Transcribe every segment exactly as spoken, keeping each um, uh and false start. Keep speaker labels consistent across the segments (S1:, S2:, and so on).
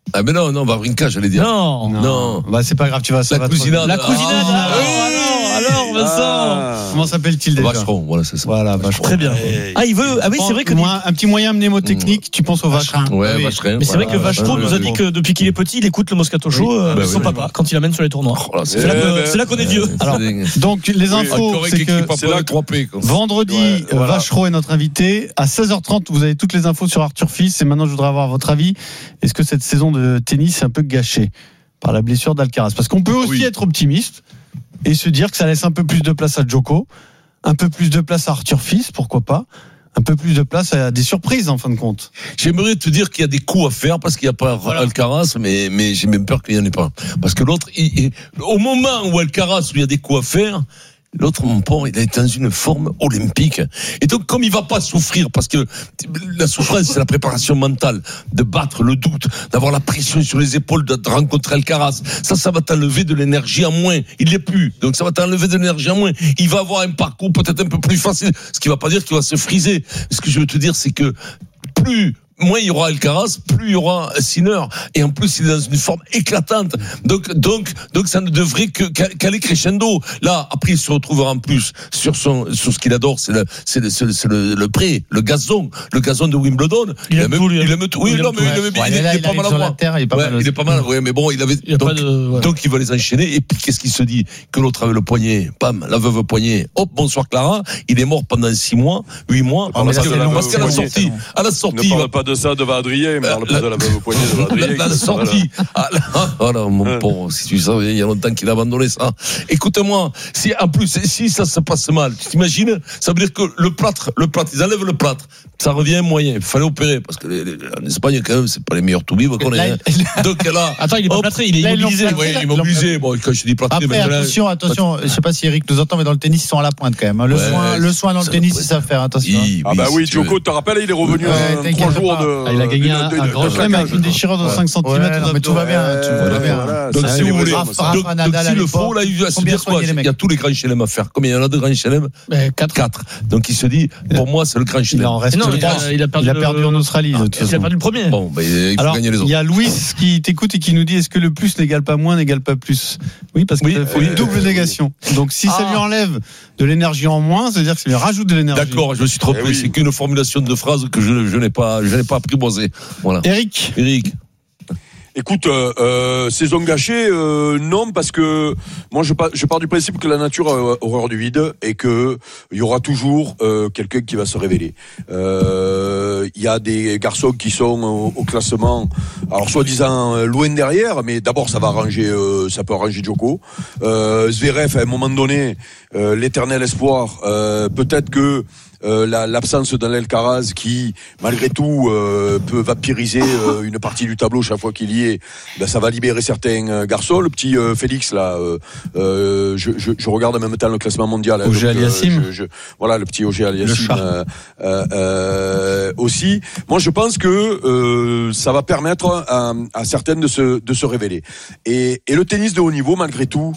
S1: Ah mais non, non, Wawrinka, j'allais dire.
S2: Non,
S1: non. non.
S3: Bah c'est pas grave, tu vas ça
S1: la
S3: va
S1: cousinade.
S2: La cousinade.
S3: Ah,
S2: ah, oui. alors, alors, Vincent.
S3: Ah. Comment s'appelle-t-il déjà?
S1: Vacheron, voilà, c'est ça.
S3: Voilà, Vacheron.
S2: Très bien. Ah, il veut. Ah oui, c'est vrai que.
S3: Moi, un petit moyen mnémotechnique, tu penses au Vacheron.
S1: Ouais,
S3: oui.
S1: Vacheron.
S2: Mais c'est vrai que Vacheron nous a dit que depuis qu'il est petit, il écoute le Moscato Show, oui. euh, bah, son oui, papa, oui. quand il amène sur les tournois. Oh là, c'est, c'est, là que, c'est là qu'on est vieux.
S3: Alors, donc les infos, oui. c'est que
S1: c'est là trois P,
S3: vendredi, ouais, voilà. Vacheron est notre invité. À seize heures trente, vous avez toutes les infos sur Arthur Fils. Et maintenant, je voudrais avoir votre avis. Est-ce que cette saison de tennis est un peu gâchée par la blessure d'Alcaraz? Parce qu'on peut aussi oui. être optimiste et se dire que ça laisse un peu plus de place à Djoko, un peu plus de place à Arthur Fils, pourquoi pas, un peu plus de place à des surprises en fin de compte.
S1: J'aimerais te dire qu'il y a des coups à faire parce qu'il n'y a pas voilà. Alcaraz, mais, mais j'ai même peur qu'il n'y en ait pas. Parce que l'autre, il, il, au moment où Alcaraz, où il y a des coups à faire, l'autre, mon pauvre, il est dans une forme olympique. Et donc, comme il va pas souffrir, parce que la souffrance, c'est la préparation mentale, de battre le doute, d'avoir la pression sur les épaules, de rencontrer Alcaraz. Ça, ça va t'enlever de l'énergie en moins. Il l'est plus. Donc, ça va t'enlever de l'énergie en moins. Il va avoir un parcours peut-être un peu plus facile. Ce qui va pas dire qu'il va se friser. Ce que je veux te dire, c'est que plus moins il y aura Alcaraz, plus il y aura Sinner. Et en plus, il est dans une forme éclatante. Donc, donc, donc, ça ne devrait que, qu'aller crescendo. Là, après, il se retrouvera en plus sur son, sur ce qu'il adore, c'est le, c'est le, c'est le, c'est le, le pré, le gazon, le gazon de Wimbledon.
S2: Il, il aime tout, lui.
S1: Il aime tout. Oui, non, mais il aime bien. Il est pas mal à voir.
S3: Il est pas mal.
S1: Il est pas mal. Oui, mais bon, il avait,
S2: il
S1: donc,
S2: de, ouais.
S1: donc, il va les enchaîner. Et puis, qu'est-ce qu'il se dit? Que l'autre avait le poignet. Pam, la veuve poignet. Hop, bonsoir Clara. Il est mort pendant six mois, huit mois.
S4: Ah,
S1: parce,
S4: que,
S1: que, parce qu'à la sortie, à la sortie.
S4: Ne parle pas de ça devant Adrien. Mais parle pas de la veuve poignée de Adrien.
S1: La, la sortie. Voilà, mon pauvre, si tu savais, il y a longtemps qu'il a abandonné ça. Écoute-moi, si, en plus, si ça se passe mal, tu t'imagines, ça veut dire que le plâtre, le plâtre, ils enlèvent le plâtre. Ça revient moyen. Il fallait opérer, parce que les, les, en Espagne, quand même, c'est pas les meilleurs to vivre qu'on ait. Donc là.
S2: Attends, il est pas plâtré, il est immobilisé.
S1: Oui, il est immobilisé. Bon, quand je dis plâtré,
S5: après, attention, là, attention, je sais pas si Eric nous entend, mais dans le tennis, ils sont à la pointe quand même. Le ouais, soin, le soin dans le tennis, ils savent faire, attention.
S4: Oui, ah bah oui, si Djoko, tu te rappelles, il est revenu ouais, un trois jours de.
S3: Ah, il a gagné un, un grand chelem avec une déchirure de cinq centimètres.
S5: Mais tout va bien, tout va bien.
S1: Donc si vous voulez, donc si le faut, là, il va se dire quoi? Il y a tous les grands chelems à faire. Combien il y en a de grands chelems? Quatre. Donc il se dit, pour moi, c'est le grand chelem.
S3: Il en reste trois. Il a perdu en Australie.
S2: Il a perdu le premier.
S1: Bon, il faut gagner les autres.
S3: Il y a Louis qui t'écoute et qui nous dit, est-ce que le plus n'égale pas moins, n'égale pas plus? Oui, parce qu'il faut une double négation. Donc si ça lui enlève de l'énergie en moins, c'est-à-dire que ça lui rajoute de l'énergie.
S1: D'accord, je me suis trompé. C'est qu'une formulation de phrase que je, je n'ai pas, je n'ai pas apprivoisée. Voilà.
S3: Eric.
S1: Eric.
S4: Écoute, euh, euh, saison gâchée, euh, non, parce que moi je pars, je pars du principe que la nature a horreur du vide et que il y aura toujours euh, quelqu'un qui va se révéler. Il euh, y a des garçons qui sont au, au classement, alors soi-disant euh, loin derrière, mais d'abord ça va arranger, euh, ça peut arranger Djoko. Euh, Zverev, à un moment donné, euh, l'éternel espoir, euh, peut-être que Euh, la, l'absence d'un Alcaraz qui, malgré tout, euh, peut vampiriser euh, une partie du tableau chaque fois qu'il y est, ben, ça va libérer certains euh, garçons. Le petit euh, Félix, là, euh, euh, je, je, je regarde en même temps le classement mondial.
S3: Auger Aliassime.
S4: Euh, voilà, le petit Auger Aliassime euh, euh, euh, aussi. Moi, je pense que euh, ça va permettre à, à certaines de se, de se révéler. Et, et le tennis de haut niveau, malgré tout,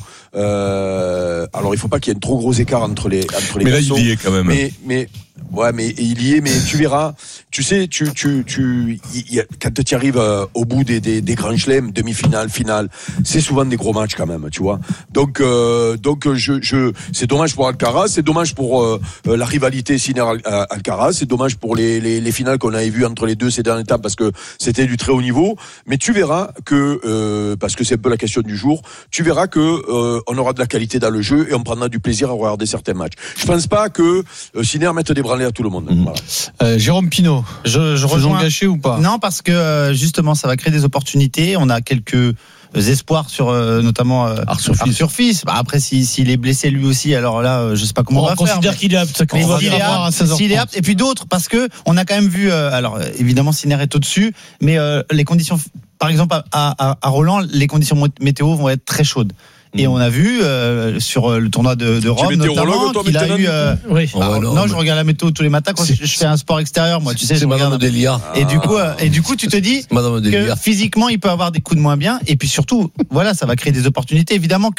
S4: euh, alors il faut pas qu'il y ait un trop gros écart entre les, entre les
S1: mais
S4: garçons.
S1: Mais là, il y est quand même.
S4: Mais, mais ouais, mais il y est, mais tu verras. Tu sais, tu, tu, tu, y a, quand tu arrives euh, au bout des, des, des grands chelems, demi-finale, finale, c'est souvent des gros matchs quand même, tu vois. Donc, euh, donc, je, je, c'est dommage pour Alcaraz, c'est dommage pour euh, la rivalité Sinner-Alcaraz, c'est dommage pour les, les, les finales qu'on avait vues entre les deux ces derniers temps parce que c'était du très haut niveau. Mais tu verras que, euh, parce que c'est un peu la question du jour, tu verras que euh, on aura de la qualité dans le jeu et on prendra du plaisir à regarder certains matchs. Je pense pas que euh, Sinner mette des branlées à tout le monde. Mmh. Voilà.
S3: Euh, Jérôme Pinault,
S5: je, je rejoins
S3: gâché ou pas?
S5: Non, parce que justement, ça va créer des opportunités. On a quelques espoirs sur euh, notamment euh,
S1: Arthur Fils.
S5: Arthur Fils. Bah, après, s'il si, si est blessé lui aussi, alors là, euh, je sais pas comment on, on va
S2: considère
S5: faire.
S2: Mais... qu'il est apte.
S5: Mais s'il est apte, s'il est apte, et puis d'autres, parce que on a quand même vu. Euh, alors évidemment, Sinner est au-dessus, mais euh, les conditions, par exemple à, à, à Roland, les conditions météo vont être très chaudes. Et on a vu euh, sur le tournoi de, de Rome notamment qu'il a eu. Euh, oui.
S1: Oh,
S5: alors,
S1: non,
S5: non,
S1: mais...
S5: je regarde la météo tous les matins quand je, je fais un sport extérieur. Moi, tu sais,
S1: c'est
S5: je
S1: Madame
S5: regarde.
S1: Delia.
S5: Et du coup, euh, et du coup, tu te dis que physiquement, il peut avoir des coups de moins bien. Et puis surtout, voilà, ça va créer des opportunités. Évidemment que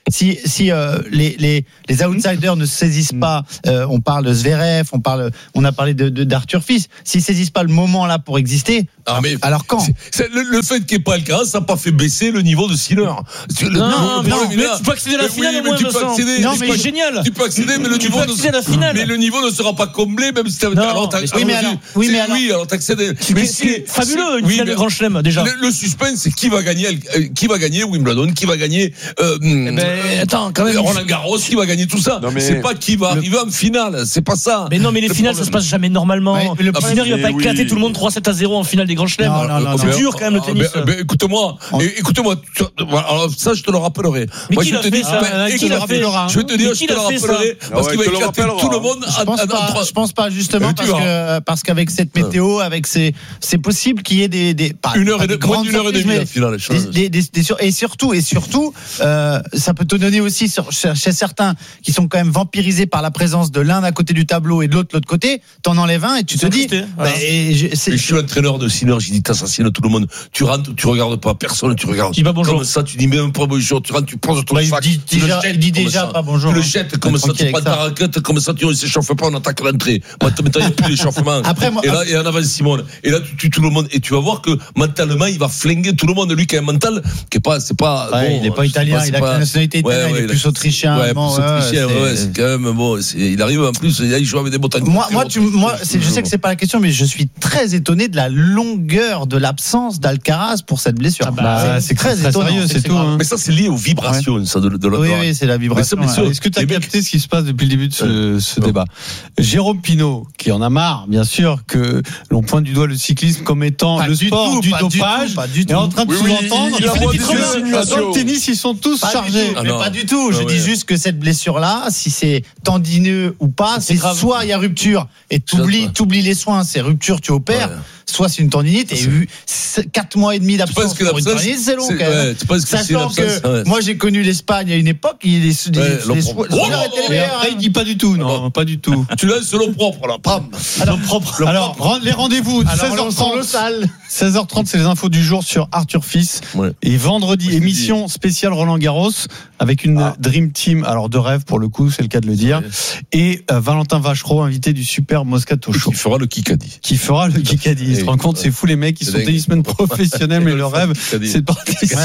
S5: si si euh, les les les outsiders ne saisissent pas, euh, on parle de Zverev, on parle, on a parlé de, de d'Arthur Fils, s'ils saisissent pas le moment là pour exister,
S1: ah, mais
S5: alors quand
S1: c'est, c'est le, le fait qu'il n'y ait pas Alcaraz, ça n'a pas fait baisser le niveau de Sinner.
S2: Non, non, non, mais, mais tu peux accéder à la finale, oui, mais tu peux accéder. Non, mais c'est génial.
S1: Tu peux accéder, mais le
S2: tu
S1: niveau
S2: peux accéder à la finale.
S1: Mais le niveau ne sera pas comblé, même si tu
S2: non,
S1: alors
S2: mais
S1: oui, mais alors,
S5: oui, mais alors,
S1: oui, alors t'accèdes.
S2: Mais c'est fabuleux, une
S1: oui,
S2: finale de Grand Chelem déjà.
S1: Le, le suspense, c'est qui va gagner, qui va gagner Wimbledon, qui va gagner. Euh,
S2: eh ben, attends, quand même.
S1: Roland Garros, qui va gagner tout ça. Non, mais c'est pas qui va arriver en finale, c'est pas ça.
S2: Mais non, mais les
S1: le
S2: finales,
S1: problème.
S2: ça se passe jamais normalement.
S5: Ouais,
S2: le finale, il va pas éclater oui. tout le monde trois sept à zéro en finale des Grands Chelems.
S5: Non, non, non,
S2: c'est
S5: non,
S2: dur quand même le tennis.
S1: Ben, ben, écoute-moi,
S5: On...
S1: écoute-moi. Tu, alors ça, je te le rappellerai.
S2: Mais
S1: Moi,
S2: qui
S1: je te dis,
S2: ça,
S1: ben,
S2: qui l'a fait
S1: je vais te dire, je te le rappellerai parce qu'il va éclater tout le monde.
S5: Je pense pas. Je pense pas justement parce que parce qu'avec cette météo, avec ces, c'est possible qu'il y ait des des
S1: une heure et demie, moins d'une heure et demie la finale.
S5: Des, des, des, et surtout et surtout, euh, ça peut te donner aussi sur, chez certains qui sont quand même vampirisés par la présence de l'un à côté du tableau et de l'autre de l'autre côté. T'en enlèves un et tu te dis.
S1: Bah, je, je suis entraîneur de Sinner, j'ai dit t'assassines tout le monde. Tu rentres, tu regardes pas personne, tu regardes.
S2: Dis pas bonjour.
S1: Comme ça, tu dis même pas bonjour. Tu rentres, tu poses ton
S5: bah,
S1: sac.
S5: Il dit déjà, il dit déjà pas bonjour.
S1: Tu le jettes comme ça, tu prends ta raquette, comme ça, tu ne s'échauffe pas, on attaque l'entrée. Maintenant, il n'y a plus d'échauffement.
S5: Après, moi,
S1: et là, et en avant Simone. Et là, tu tues tout le monde. Et tu vas voir que mentalement, il va flinguer tout le monde. Lui qui a un mental, qui est pas, c'est pas.
S5: Ouais, bon, il n'est pas italien, pas, il a pas... la nationalité italienne, ouais, ouais, il est plus autrichien.
S1: Ouais, plus autrichien, ouais, ouais, c'est quand même bon. Il arrive en plus, il joue avec des montagnes.
S5: Moi, moi, tu, moi, c'est, je sais que c'est pas la question, mais je suis très étonné de la longueur de l'absence d'Alcaraz pour cette blessure.
S3: Ah bah, c'est, c'est très, très étonnant, sérieux, c'est, c'est tout. Hein.
S1: Mais ça, c'est lié aux vibrations, ouais. ça, de, de la.
S5: Oui, oui, c'est la vibration.
S3: Mais ça, ouais. Est-ce que tu as capté ce qui se passe depuis le début de ce, ce débat? Jérôme Pinault, qui en a marre, bien sûr, que l'on pointe du doigt le cyclisme comme étant
S5: pas
S3: le
S5: du
S3: sport
S5: tout,
S3: du
S5: pas
S3: dopage,
S5: du tout, pas du tout.
S3: est en train de
S4: oui,
S3: sous-entendre
S4: oui,
S3: que dans le tennis, ils sont tous
S5: pas
S3: chargés.
S5: Du tout,
S1: ah
S5: mais pas du tout. Je
S1: ah
S5: dis
S1: ouais.
S5: juste que cette blessure-là, si c'est tendineux ou pas, c'est, c'est soit il y a rupture et t'oublies, t'oublies les soins, c'est rupture, tu opères. Ouais. Soit c'est une tendinite et eu quatre mois et demi d'absence pour une tendinite, c'est long
S1: c'est,
S5: quand même.
S1: Ouais,
S5: sachant que ouais. moi j'ai connu l'Espagne à une époque, il les les,
S1: ouais,
S5: les, les
S1: oh,
S5: étaient les meilleurs.
S3: Il dit pas du tout, non, non. pas du tout.
S1: Tu laisses l'eau propre là, pam.
S3: Alors, propre. Alors les rendez-vous seize heures trente. seize heures trente, c'est les infos du jour sur Arthur Fils. Ouais. Et vendredi, ouais, émission spéciale Roland Garros avec une ah. Dream Team, alors de rêve pour le coup, c'est le cas de le dire. Ouais. Et euh, Valentin Vachereau, invité du Super Moscato Show.
S1: Qui fera le Kikadi.
S3: Qui fera le Kikadi. Il se rend compte, c'est fou les mecs, ils sont tennismen professionnels, mais le rêve, c'est de participer.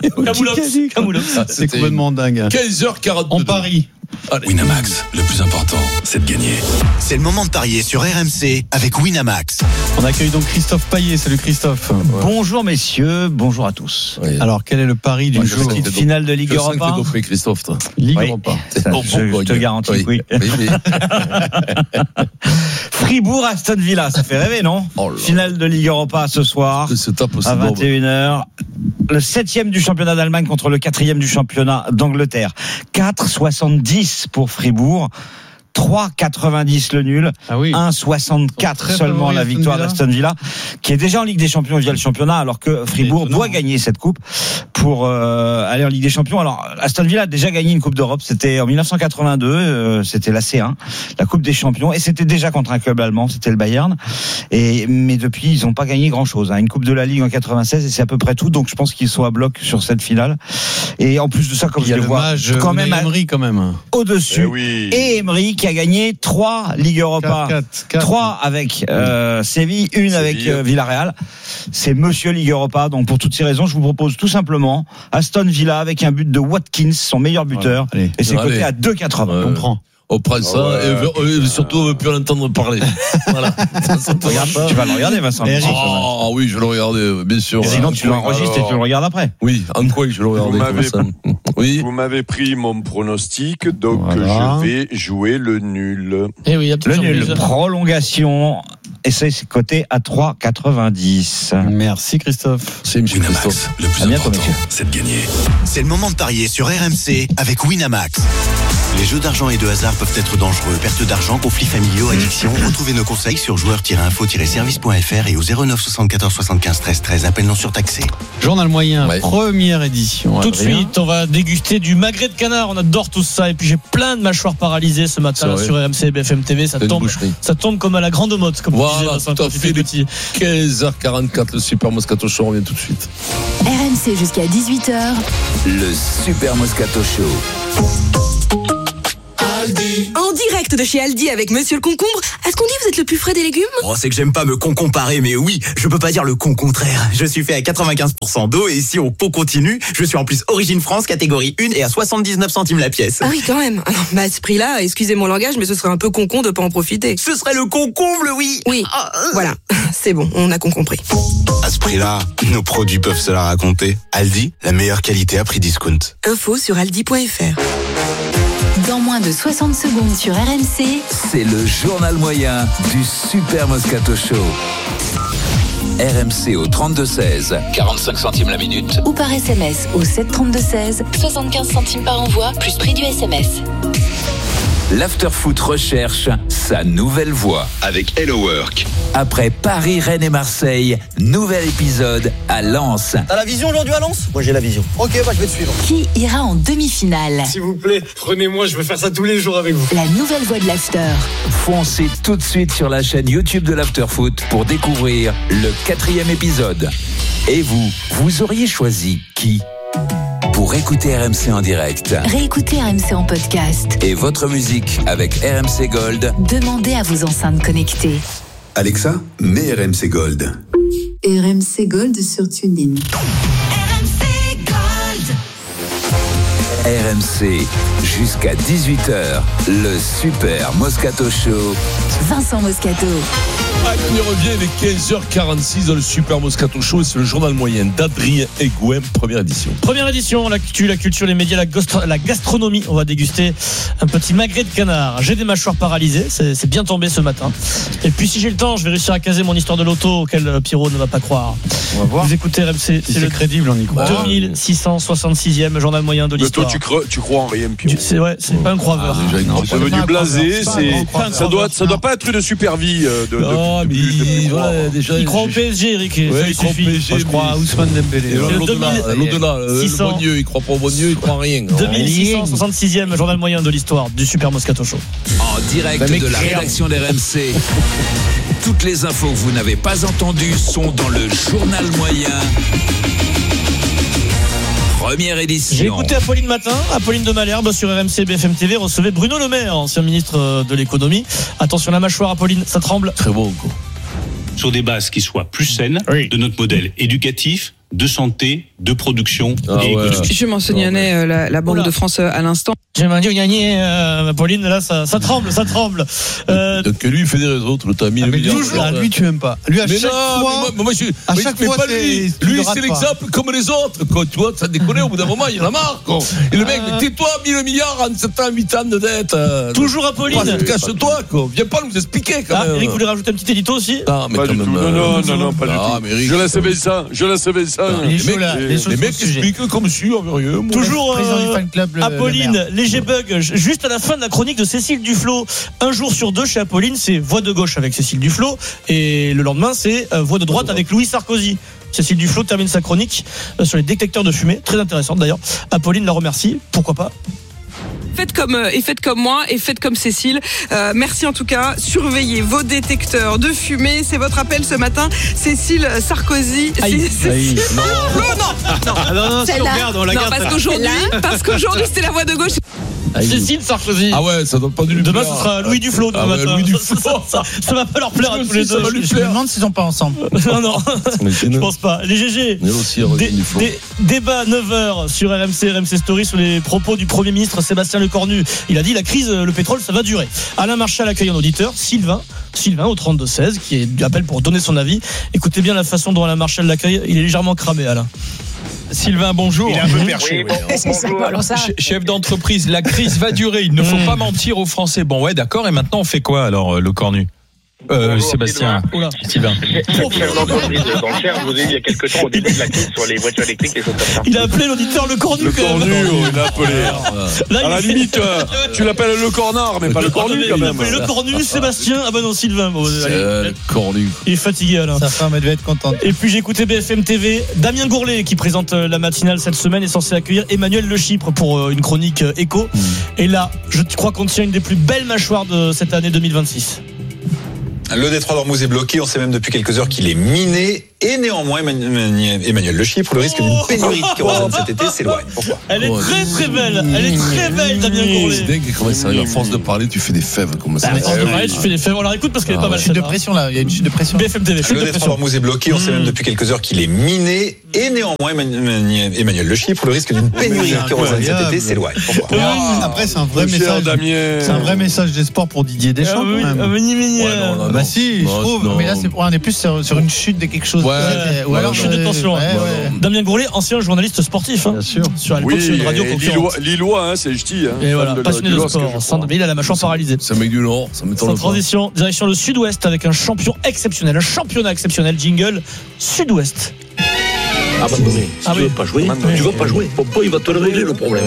S3: C'est complètement dingue.
S1: quinze heures quarante-deux.
S3: En Paris.
S6: Allez. Winamax, le plus important, c'est de gagner. C'est le moment de parier sur R M C avec Winamax.
S3: On accueille donc Christophe Payet. Salut Christophe.
S7: Ouais. Bonjour messieurs, bonjour à tous.
S3: Oui. Alors quel est le pari du
S7: Moi,
S3: jour?
S7: Petite finale de Ligue Europa.
S1: Dopé, Christophe. Toi.
S3: Ligue oui. Europa.
S7: Ça, bon, je, je te garantis, oui. oui. oui, oui. Fribourg, Aston Villa, ça fait rêver, non? Oh finale de Ligue Europa ce soir à vingt et une heures. Le septième du championnat d'Allemagne contre le quatrième du championnat d'Angleterre. quatre soixante-dix pour Fribourg. trois quatre-vingt-dix le nul, ah oui. un soixante-quatre seulement la victoire d'Aston Villa, qui est déjà en Ligue des Champions via le championnat, alors que Fribourg doit gagner cette coupe pour euh, aller en Ligue des Champions. Alors Aston Villa a déjà gagné une Coupe d'Europe, c'était en dix-neuf cent quatre-vingt-deux, euh, c'était la C un, la Coupe des Champions, et c'était déjà contre un club allemand, c'était le Bayern. Et mais depuis ils n'ont pas gagné grand-chose. Hein. Une Coupe de la Ligue en quatre-vingt-seize et c'est à peu près tout. Donc je pense qu'ils sont à bloc sur cette finale. Et en plus de ça, comme je le vois, quand même,
S3: Emery, quand même
S7: au-dessus. Eh oui. Et Emery qui a gagné trois Ligue Europa, trois avec euh, Séville, une Séville. avec euh, Villarreal. C'est Monsieur Ligue Europa. Donc pour toutes ces raisons, je vous propose tout simplement Aston Villa avec un but de Watkins, son meilleur buteur, ouais, et c'est coté à deux quatre-vingts.
S1: Euh,
S7: on prend.
S1: On prend ça oh ouais. et, et surtout on ne veut plus l'entendre parler. Voilà. Ça, ça
S7: Regarde, tu vas le regarder, Vincent.
S1: Ah oh, oui, je vais le regarder, bien sûr.
S7: Et sinon, tu l'enregistres et tu le regardes après.
S1: Oui, en quoi je vais le regarder.
S4: Vous m'avez,
S1: oui.
S4: vous m'avez pris mon pronostic, donc voilà. Je vais jouer le nul.
S2: Et oui,
S7: le nul. Prolongation. Et c'est coté à trois quatre-vingt-dix.
S3: Merci Christophe.
S6: C'est Winamax. Le plus bientôt, important, monsieur. C'est de gagner. C'est le moment de parier sur R M C avec Winamax. Les jeux d'argent et de hasard peuvent être dangereux. Perte d'argent, conflits familiaux, addiction. Retrouvez nos conseils sur joueurs tiret info tiret service point f r et au zéro neuf soixante-quatorze soixante-quinze treize treize. Appel non surtaxé.
S3: Journal moyen, ouais. Première édition.
S2: Tout Adrien. De suite, on va déguster du magret de canard. On adore tout ça. Et puis j'ai plein de mâchoires paralysées ce matin là, sur R M C et B F M T V. Ça tombe, ça tombe comme à la grande motte. Comme
S1: wow, Voilà, tout à fait. quinze heures quarante-quatre, le Super Moscato Show, on revient tout de suite.
S8: R M C jusqu'à dix-huit heures.
S9: Le Super Moscato Show.
S10: Aldi. En direct de chez Aldi avec Monsieur le Concombre. Est-ce qu'on dit vous êtes le plus frais des légumes ?
S11: Oh, c'est que j'aime pas me con-comparer, mais oui, je peux pas dire le con contraire. Je suis fait à quatre-vingt-quinze pour cent d'eau et ici au pot continu, je suis en plus Origine France, catégorie un et à soixante-dix-neuf centimes la pièce.
S10: Ah oui, quand même. Alors, bah, à ce prix-là, excusez mon langage, mais ce serait un peu con-con de pas en profiter.
S11: Ce serait le concomble, oui.
S10: Oui, voilà. C'est bon, on a con compris.
S12: À ce prix-là, nos produits peuvent se la raconter. Aldi, la meilleure qualité à prix discount.
S10: Info sur aldi point f r.
S8: Dans moins de soixante secondes sur R M C,
S9: c'est le journal moyen du Super Moscato Show. R M C au trente-deux seize, quarante-cinq centimes la minute.
S8: Ou par S M S au sept trente-deux seize, soixante-quinze centimes par envoi, plus prix du S M S.
S9: L'Afterfoot recherche sa nouvelle voix avec Hello Work. Après Paris, Rennes et Marseille, nouvel épisode à Lens.
S13: T'as la vision aujourd'hui à Lens ? Moi j'ai la vision. Ok, bah je vais te suivre.
S8: Qui ira en demi-finale ?
S14: S'il vous plaît, prenez-moi, je veux faire ça tous les jours avec vous.
S8: La nouvelle voix de l'After.
S9: Foncez tout de suite sur la chaîne YouTube de l'Afterfoot pour découvrir le quatrième épisode. Et vous, vous auriez choisi qui ? Pour écouter R M C en direct.
S8: Réécoutez R M C en podcast.
S9: Et votre musique avec R M C Gold.
S8: Demandez à vos enceintes connectées.
S15: Alexa, mets R M C Gold.
S16: R M C Gold sur TuneIn.
S8: R M C Gold.
S9: R M C, jusqu'à dix-huit heures, le Super Moscato Show.
S8: Vincent Moscato.
S1: Ah, il revient, il est quinze heures quarante-six dans le Super Moscato Show et c'est le journal moyen d'Adrien Egouin, première édition.
S2: Première édition, l'actu, la culture, les médias, la, gastro- la gastronomie. On va déguster un petit magret de canard. J'ai des mâchoires paralysées, c'est, c'est bien tombé ce matin. Et puis si j'ai le temps, je vais réussir à caser mon histoire de loto auquel Pierrot ne va pas croire.
S3: On va voir.
S2: Vous écoutez R M C,
S3: si c'est, c'est le crédible, on y croit.
S2: deux mille six cent soixante-sixième journal moyen de l'histoire.
S4: Mais toi, tu crois, tu crois en rien, Pierrot.
S2: C'est ouais, c'est ah, pas un croiveur.
S4: Ah, déjà, non, c'est devenu blasé. C'est, ça doit, ça doit pas être une super vie de.
S1: Non, mais il,
S2: voilà, déjà, il croit au P S G, Eric.
S1: Ouais, il croit au P S G.
S3: Moi, je crois à Ousmane Dembélé.
S1: L'au-delà, l'au-delà, le bon Dieu, il croit pas au bon Dieu, il croit en rien.
S2: deux mille six cent soixante-sixième journal moyen de l'histoire du Super Moscato Show.
S9: En direct de la rédaction d'R M C. Toutes les infos que vous n'avez pas entendues sont dans le journal moyen. Première édition.
S2: J'ai écouté Apolline Matin, Apolline de Malherbe sur R M C B F M T V recevait Bruno Le Maire, ancien ministre de l'économie. Attention la mâchoire, Apolline, ça tremble.
S1: Très beau, quoi.
S17: Sur des bases qui soient plus saines, oui, de notre modèle éducatif, de santé, de production
S1: ah
S17: et
S1: ouais.
S17: économique.
S10: Je mentionnais euh, la, la Banque Oula. de France euh, à l'instant.
S2: J'ai m'a dit gagner, euh, Pauline, là, ça, ça tremble, ça tremble.
S1: Euh, Donc, lui, il fait des réseaux, tout le temps, mille milliards.
S3: Toujours, lui, tu aimes pas. Lui, à
S1: mais
S3: chaque
S1: non,
S3: fois.
S1: Mais moi, moi, je,
S3: à
S1: mais
S3: chaque
S1: mais
S3: fois,
S1: pas lui. Lui, c'est l'exemple comme les autres, quoi. Tu vois, ça déconne, au bout d'un moment, il en a marre, quoi. Et le mec, euh... tais-toi, mille milliards en sept ans, huit ans de dette. Euh,
S2: Toujours Apolline.
S1: Cache-toi, quoi. Viens pas nous expliquer, quand
S2: ah,
S1: même.
S2: Eric voulait rajouter un petit édito aussi?
S1: Non, mais
S4: pas
S1: quand
S4: du
S1: même.
S4: Tout. Non, non, non, non, pas du tout. Je la savais ça, je la savais ça.
S1: Les mecs expliquent comme si, en rien.
S2: Toujours Apolline, léger bug, juste à la fin de la chronique de Cécile Duflot. Un jour sur deux chez Apolline, c'est voix de gauche avec Cécile Duflot et le lendemain, c'est voix de droite avec Louis Sarkozy. Cécile Duflot termine sa chronique sur les détecteurs de fumée, très intéressante d'ailleurs. Apolline la remercie, pourquoi pas.
S10: Faites comme euh, et faites comme moi et faites comme Cécile. Euh, merci en tout cas. Surveillez vos détecteurs de fumée. C'est votre appel ce matin. Cécile Sarkozy.
S2: Aïe.
S10: Cécile. Non, non, non.
S2: Ah non, non, si on regarde, on la
S10: non,
S2: garde.
S10: parce qu'aujourd'hui, parce qu'aujourd'hui, c'était la voix de gauche.
S2: Aïe. Cécile Sarkozy.
S1: Ah ouais, ça donne pas du lumière.
S2: Demain, ce sera Louis Duflot.
S1: Ah ouais, Louis Duflot.
S2: Ça, ça, ça, ça va pas leur plaire à tous les deux.
S5: Je me demande s'ils sont pas ensemble.
S2: Non, non. Je pense pas. Les G G. Dé, dé, débat neuf heures sur R M C, R M C Story sur les propos du Premier ministre Sébastien Lecornu. Il a dit la crise, le pétrole, ça va durer. Alain Marchal accueille un auditeur, Sylvain. Sylvain au trente-deux seize, qui appelle pour donner son avis. Écoutez bien la façon dont Alain Marchal l'accueille. Il est légèrement cramé, Alain.
S18: Sylvain, bonjour.
S19: Il est un peu perché. Oui,
S18: oui. Bonjour. Chef d'entreprise, la crise va durer. Il ne faut pas mentir aux Français. Bon, ouais, d'accord. Et maintenant, on fait quoi alors, le Cornu? Euh,
S19: Bonjour,
S18: Sébastien,
S19: Oula.
S18: Sylvain.
S19: Chef d'entreprise dans le Cher, je vous ai dit il y a quelques temps au début de la crise sur les voitures électriques, les choses comme ça.
S2: Il a appelé l'auditeur le Cornu.
S4: Le Cornu, il a appelé. Là, à la limite, euh, tu l'appelles le Cornard, mais pas le Cornu quand même.
S2: Il a appelé le Cornu, Sébastien. Ah ben non, Sylvain. Bon,
S1: euh, le Cornu.
S2: Il est fatigué, Alain.
S5: Sa femme, elle devait être contente.
S2: Et puis j'ai écouté B F M T V. Damien Gourlet, qui présente la matinale cette semaine, est censé accueillir Emmanuel Le Chypre pour une chronique écho. Mmh. Et là, je crois qu'on tient une des plus belles mâchoires de cette année deux mille vingt-six.
S20: Le détroit d'Ormuz est bloqué. On sait même depuis quelques heures qu'il est miné. Et néanmoins, Emmanuel Le Chypre, le risque d'une pénurie de kérosène cet été s'éloigne. Pourquoi ?
S2: Elle est très très belle. Elle est très belle, Damien Gourlet.
S1: C'est dingue comment ça arrive. À force de parler, tu fais des fèves. Comme ça.
S2: À force de parler, tu fais des fèves. On la réécoute parce qu'elle est pas mal.
S5: Chute de pression là. Il y a une chute de pression.
S2: B F M T V.
S20: Le détroit d'Ormuz est bloqué. On sait même depuis quelques heures qu'il est miné. Et néanmoins, Emmanuel Le Chypre, le risque d'une pénurie de kérosène cet été s'éloigne. Pourquoi ?
S3: Après, c'est un vrai message. C'est un vrai message d'espoir pour Didier Deschamps.
S2: Bah
S3: si, je trouve.
S5: Mais là, on est plus sur une chute de quelque chose.
S2: Ou alors chute de tension. Damien Gourlet, ancien journaliste sportif.
S3: Bien sûr.
S2: Sur une radio concurrente.
S4: Lillois, c'est ch'ti.
S2: Et voilà, passionné de sport. Il a la mâchoire paralysée.
S1: C'est un mec du Nord, ça m'étonne pas.
S2: Sans transition, direction le Sud-Ouest avec un champion exceptionnel, un championnat exceptionnel. Jingle Sud-Ouest.
S21: Abandonné. Si ah tu oui. veux pas jouer, Abandonné. tu veux pas jouer. Papa, il va te le régler le problème.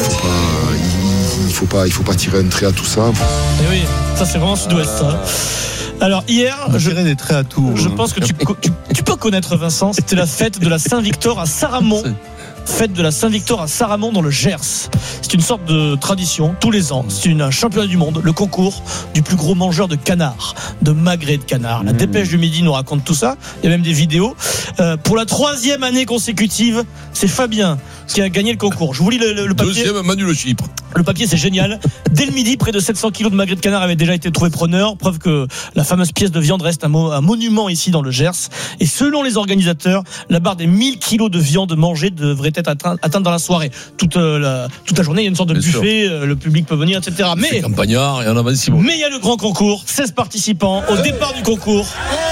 S22: Il faut pas, il faut pas tirer un trait à tout ça.
S2: Et oui, ça c'est vraiment Sud-Ouest. Ça. Alors hier,
S3: je tirais des traits à tout.
S2: Je pense que tu, tu, tu peux connaître Vincent. C'était la fête de la Saint-Victor à Saramon. Fête de la Saint-Victor à Saramon dans le Gers. C'est une sorte de tradition tous les ans. C'est une, un championnat du monde, le concours du plus gros mangeur de canards, de magrets de canards. La Dépêche du Midi nous raconte tout ça. Il y a même des vidéos. Euh, pour la troisième année consécutive, c'est Fabien qui a gagné le concours. Je vous lis le, le, le papier.
S1: Deuxième, Manu Le Chypre.
S2: Le papier, c'est génial. Dès le midi, près de sept cents kilos de magrets de canard avaient déjà été trouvés preneurs. Preuve que la fameuse pièce de viande reste un, mo- un monument ici dans le Gers. Et selon les organisateurs, la barre des mille kilos de viande mangée devrait être atteinte dans la soirée. Toute la, toute la journée, il y a une sorte de Bien buffet, sûr. Le public peut venir, et cetera. Mais,
S1: campagnard, il y en a vingt-six mois.
S2: Mais il y a le grand concours, seize participants. Au départ du concours,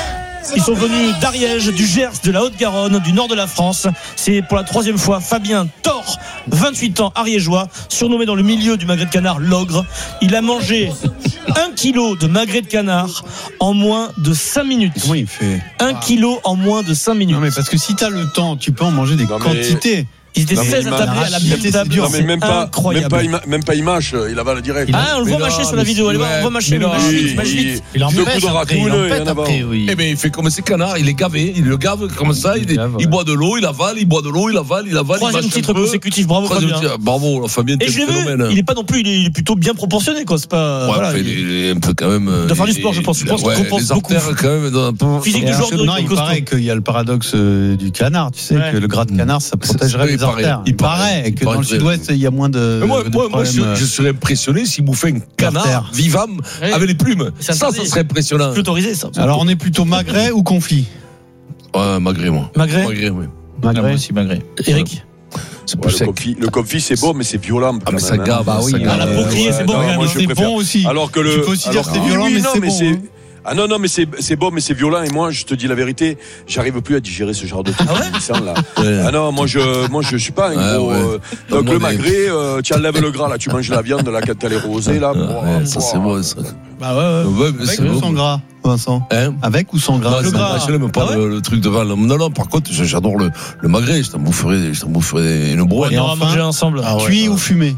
S2: ils sont venus d'Ariège, du Gers, de la Haute-Garonne, du nord de la France. C'est pour la troisième fois Fabien Thor, vingt-huit ans, ariégeois, surnommé dans le milieu du magret de canard l'ogre. Il a mangé un kilo de magret de canard en moins de cinq minutes.
S3: Comment il fait ?
S2: Un kilo en moins de cinq minutes.
S3: Non mais parce que si t'as le temps, tu peux en manger des non quantités. Mais...
S2: Ils étaient seize attablés à la même table.
S4: Non, mais même pas, même pas, ima, même pas il mâche, il avale direct.
S2: Ah, on le voit mâcher sur la vidéo. Allez voir, on voit mâcher, il mâche vite, mâche vite.
S4: Il en pète après, il en pète après, oui.
S1: Eh ben, il fait comme ces canards, il est gavé, il le gave comme ça, il, il boit de l'eau, il avale, il boit de l'eau, il avale, il avale.
S2: Troisième titre consécutif, bravo Fabien.
S1: Bravo, Fabien,
S2: et je l'ai vu, il est pas non plus, il est plutôt bien proportionné, quoi. C'est pas.
S1: Ouais, il est un peu quand même.
S2: De faire du sport, je pense. Je pense qu'il compense beaucoup.
S3: Physique du joueur de. Non, il paraît qu'il y a le paradoxe du canard, tu sais, que le gras de canard, ça protégerait les artères. Il paraît. Et que dans le Sud-Ouest, il y a moins de.
S1: Moi, de moi, moi je, je serais impressionné s'il bouffait un canard vivant oui. avec les plumes. Ça, ça, ça serait impressionnant.
S2: C'est autorisé, ça.
S3: Alors, on est plutôt magret ou confit ?
S1: Ouais, magret, moi.
S2: Magret
S1: Magret, oui.
S5: Magret, moi aussi, magret.
S2: Eric ?
S4: C'est plus ouais, sec. Le confit, le confit, c'est bon, mais c'est violent.
S1: Ah, mais ça gave.
S2: Bah oui, la pocrier, c'est bon.
S3: C'est bon aussi.
S4: Alors que le.
S3: Tu peux aussi dire c'est violent, mais c'est bon.
S4: Ah non, non, mais c'est, c'est bon, mais c'est violent. Et moi, je te dis la vérité, j'arrive plus à digérer ce genre de truc. Ah, ouais là. Ouais. Ah non, moi, je, moi, je suis pas un ah, gros. Ouais. Euh, donc, le magret, euh, tu enlèves le gras, là. Tu manges la viande, là, quand elle est rosée, là.
S1: Ouais, oh, ça, oh. c'est bon, ça.
S3: Bah ouais, ouais. ouais
S1: Avec
S3: ou sans gras, Vincent hein? Avec ou sans gras?
S1: Non, le gras. Je n'aime pas ah ouais le, le truc de Val. Non, non, par contre, j'adore le, le magret. Je t'en boufferai, je t'en boufferai une brouette.
S2: Et on va manger ensemble.
S3: Ah ouais, cuit ou fumé?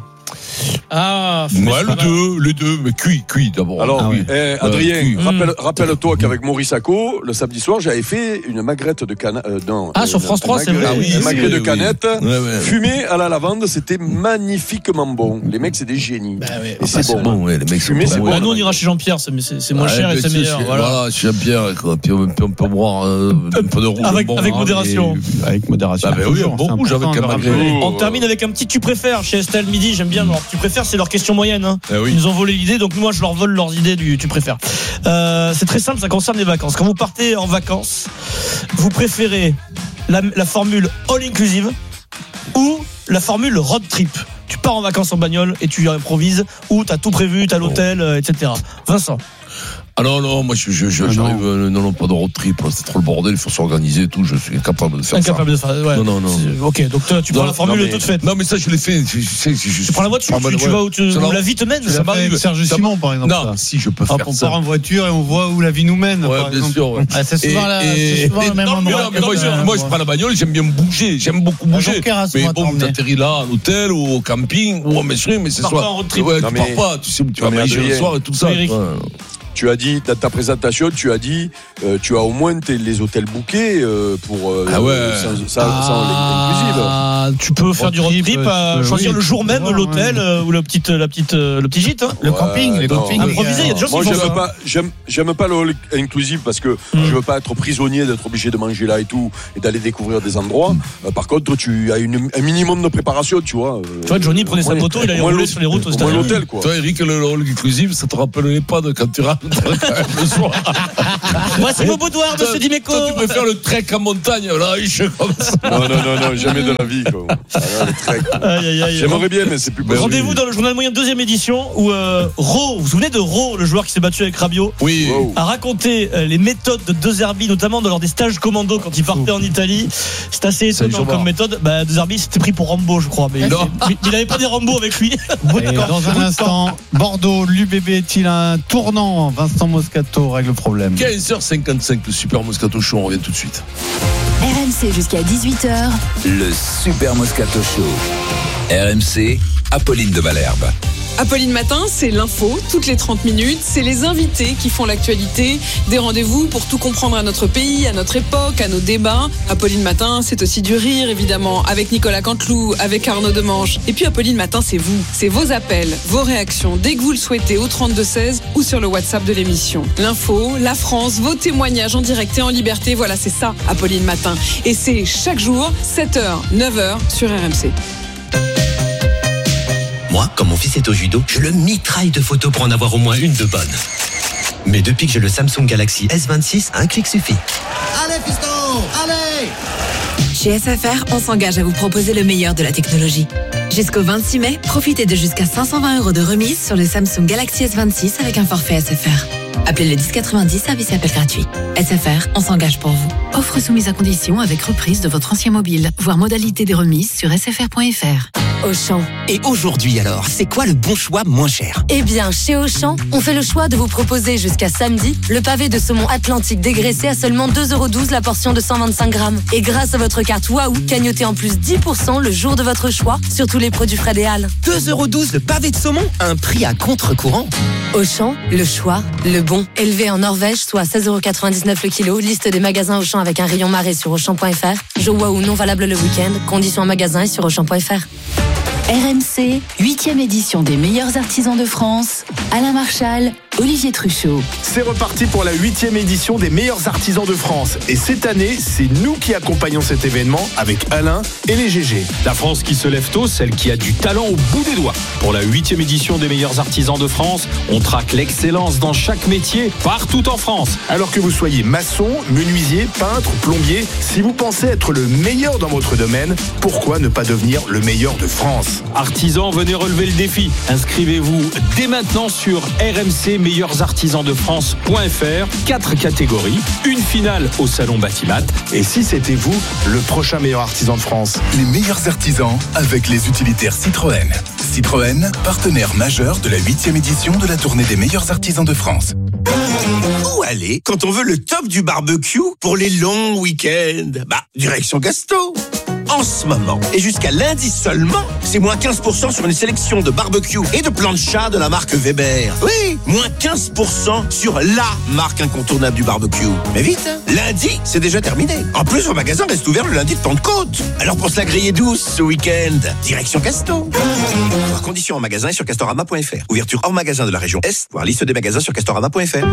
S2: Ah,
S1: ouais, les deux, les deux, mais cuit, cuit d'abord.
S4: Alors, ah oui. eh, Adrien, euh, rappelle, mmh. rappelle-toi qu'avec Maurice Sacco, le samedi soir, j'avais fait une magrette de canette. Euh, non,
S2: ah, euh, sur France trois, c'est vrai.
S4: Ah, oui, une magrette de canette, oui. ouais, ouais. fumée à la lavande, c'était magnifiquement bon. Les mecs, c'est des génies.
S2: Bah, ouais.
S4: Et c'est,
S1: ah,
S4: bon.
S1: c'est bon, ouais, les mecs
S4: fumé, c'est bon.
S2: Bah, nous, on ira chez Jean-Pierre, c'est, c'est, c'est moins ouais, cher et c'est meilleur.
S1: Voilà, voilà chez Jean-Pierre, quoi. Puis on peut, on peut boire euh, un peu de rouge.
S2: Avec,
S1: bon,
S2: avec
S1: hein,
S2: modération.
S3: Et... Avec modération.
S1: Ah, bah oui, un bon rouge avec un magret.
S2: On termine avec un petit tu préfères chez Estelle Midi. J'aime bien. Tu préfères, c'est leur question moyenne. Hein.
S1: Eh oui.
S2: Ils nous ont volé l'idée, donc moi je leur vole leurs idées du tu préfères. Euh, c'est très simple, ça concerne les vacances. Quand vous partez en vacances, vous préférez la, la formule all inclusive ou la formule road trip. Tu pars en vacances en bagnole et tu improvises, ou t'as tout prévu, t'as l'hôtel, euh, et cetera. Vincent.
S1: Ah non, non, moi je, je, je, ah j'arrive, non. Euh, non, non, pas de road trip, c'est trop le bordel, il faut s'organiser et tout, je suis incapable de faire
S2: incapable
S1: ça.
S2: Incapable de faire, ouais.
S1: Non, non, non.
S2: C'est, ok, donc toi, tu non, prends la formule
S1: non, mais,
S2: toute faite.
S1: Non, mais ça, je l'ai fait. Je, je, je, je,
S2: tu prends la voiture, tu, tu vas où, tu, où la vie te mène.
S3: Ça m'arrive. Serge Simon, par exemple.
S1: Non, ça. Si, je peux faire
S3: Hop, on
S1: ça.
S3: On part en voiture et on voit où la vie nous mène.
S1: Ouais, bien sûr. Ouais.
S5: Ah, c'est souvent, et, la, et, c'est souvent et, le même
S1: non,
S5: endroit.
S1: Mais moi, je, moi, je prends la bagnole, j'aime bien bouger, j'aime beaucoup bouger. Mais bon, t'atterris là, à l'hôtel ou au camping, ou en mais c'est soit.
S2: Ouais,
S1: tu pars pas, tu sais où tu vas manger le soir et tout ça.
S4: tu as dit dans ta présentation, tu as dit, euh, tu as au moins tes, les hôtels bookés euh, pour euh,
S1: ah ouais.
S4: sans, sans, ah, sans inclusive.
S2: Tu peux faire du road trip, euh, choisir oui, le jour même l'hôtel ouais. ou le petit, la petite, le petit gîte, hein.
S5: le ouais, camping, le camping
S2: improvisé. Il y a des gens
S4: Moi,
S2: qui font
S4: j'aime
S2: ça.
S4: pas, j'aime, j'aime pas le all inclusive parce que mm. je veux pas être prisonnier d'être obligé de manger là et tout et d'aller découvrir des endroits. Mm. Euh, par contre, tu as une, un minimum de préparation, tu vois. Euh,
S2: tu vois, Johnny prenait sa moto, il allait rouler sur les routes aux États-Unis.
S4: L'hôtel, quoi.
S1: Toi, Eric, le all inclusive, ça te rappelle les pas de quand tu rentres le soir.
S2: Voici vos boudoirs, monsieur Dimeco.
S1: Toi, tu peux faire le trek en montagne, là, je comme ça.
S4: Non, non, non, non, jamais de la vie, quoi. Alors, le trek. Aïe, aïe, aïe. J'aimerais bien, mais c'est plus possible.
S2: Rendez-vous dans le journal moyen deuxième édition où euh, Ro, vous vous souvenez de Ro, le joueur qui s'est battu avec Rabiot,
S1: oui,
S2: wow. a raconté euh, les méthodes de De Zerbi, notamment lors des stages commando quand il partait en Italie. C'est assez étonnant comme méthode. Bah, De Zerbi s'était pris pour Rambo, je crois, mais non. il, il n'avait pas des Rambo avec lui.
S3: Dans un instant, Bordeaux, l'U B B est-il un tournant? Vincent Moscato règle le problème.
S1: quinze heures cinquante-cinq, le Super Moscato Show, on revient tout de suite.
S8: R M C jusqu'à dix-huit heures.
S9: Le Super Moscato Show. R M C, Apolline de Malherbe.
S10: Apolline Matin, c'est l'info, toutes les trente minutes. C'est les invités qui font l'actualité. Des rendez-vous pour tout comprendre à notre pays, à notre époque, à nos débats. Apolline Matin, c'est aussi du rire, évidemment, avec Nicolas Canteloup, avec Arnaud Demange. Et puis Apolline Matin, c'est vous. C'est vos appels, vos réactions, dès que vous le souhaitez, au trente-deux seize ou sur le WhatsApp de l'émission. L'info, la France, vos témoignages en direct et en liberté. Voilà, c'est ça, Apolline Matin. Et c'est chaque jour, sept heures, neuf heures, sur R M C.
S6: Moi, quand mon fils est au judo, je le mitraille de photos pour en avoir au moins une de bonne. Mais depuis que j'ai le Samsung Galaxy S vingt-six, un clic suffit.
S7: Allez, fiston, allez!
S8: Chez S F R, on s'engage à vous proposer le meilleur de la technologie. Jusqu'au vingt-six mai, profitez de jusqu'à cinq cent vingt euros de remise sur le Samsung Galaxy S vingt-six avec un forfait S F R. Appelez le dix quatre-vingt-dix, service appel gratuit. S F R, on s'engage pour vous. Offre soumise à condition avec reprise de votre ancien mobile. Voir modalité des remises sur s f r point f r. Auchan.
S6: Et aujourd'hui alors, c'est quoi le bon choix moins cher?
S8: Eh bien, chez Auchan, on fait le choix de vous proposer jusqu'à samedi le pavé de saumon atlantique dégraissé à seulement deux euros douze la portion de cent vingt-cinq grammes. Et grâce à votre carte Waouh, cagnotez en plus dix pour cent le jour de votre choix sur tous les produits Fred et Hall.
S6: deux euros douze le pavé de saumon, un prix à contre-courant.
S8: Auchan, le choix, le bon. Élevé en Norvège, soit seize euros quatre-vingt-dix-neuf le kilo. Liste des magasins Auchan avec un rayon marée sur auchan point f r. Joe Waouh non valable le week-end. Conditions en magasin et sur auchan point f r. R M C, huitième édition des meilleurs artisans de France. Alain Marchal, Olivier Truchot.
S23: C'est reparti pour la huitième édition des meilleurs artisans de France. Et cette année, c'est nous qui accompagnons cet événement avec Alain et les G G.
S24: La France qui se lève tôt, celle qui a du talent au bout des doigts. Pour la huitième édition des meilleurs artisans de France, on traque l'excellence dans chaque métier, partout en France.
S23: Alors que vous soyez maçon, menuisier, peintre, plombier, si vous pensez être le meilleur dans votre domaine, pourquoi ne pas devenir le meilleur de France ?
S24: Artisans, venez relever le défi. Inscrivez-vous dès maintenant sur R M C meilleurs artisans de France point f r. Quatre catégories, une finale au salon Batimat.
S23: Et si c'était vous, le prochain meilleur artisan de France?
S15: Les meilleurs artisans avec les utilitaires Citroën. Citroën, partenaire majeur de la huitième édition de la tournée des meilleurs artisans de France.
S6: Où aller quand on veut le top du barbecue pour les longs week-ends? Bah, direction Gasto. En ce moment, et jusqu'à lundi seulement, c'est moins quinze pour cent sur une sélection de barbecue et de plancha de la marque Weber. Oui, moins quinze pour cent sur la marque incontournable du barbecue. Mais vite, hein, lundi, c'est déjà terminé. En plus, vos magasins restent ouverts le lundi de Pentecôte. Alors pour se la griller douce ce week-end, direction Casto. Voir conditions en magasin et sur castorama point f r. Ouverture hors magasin de la région Est, voir liste des magasins sur castorama point f r.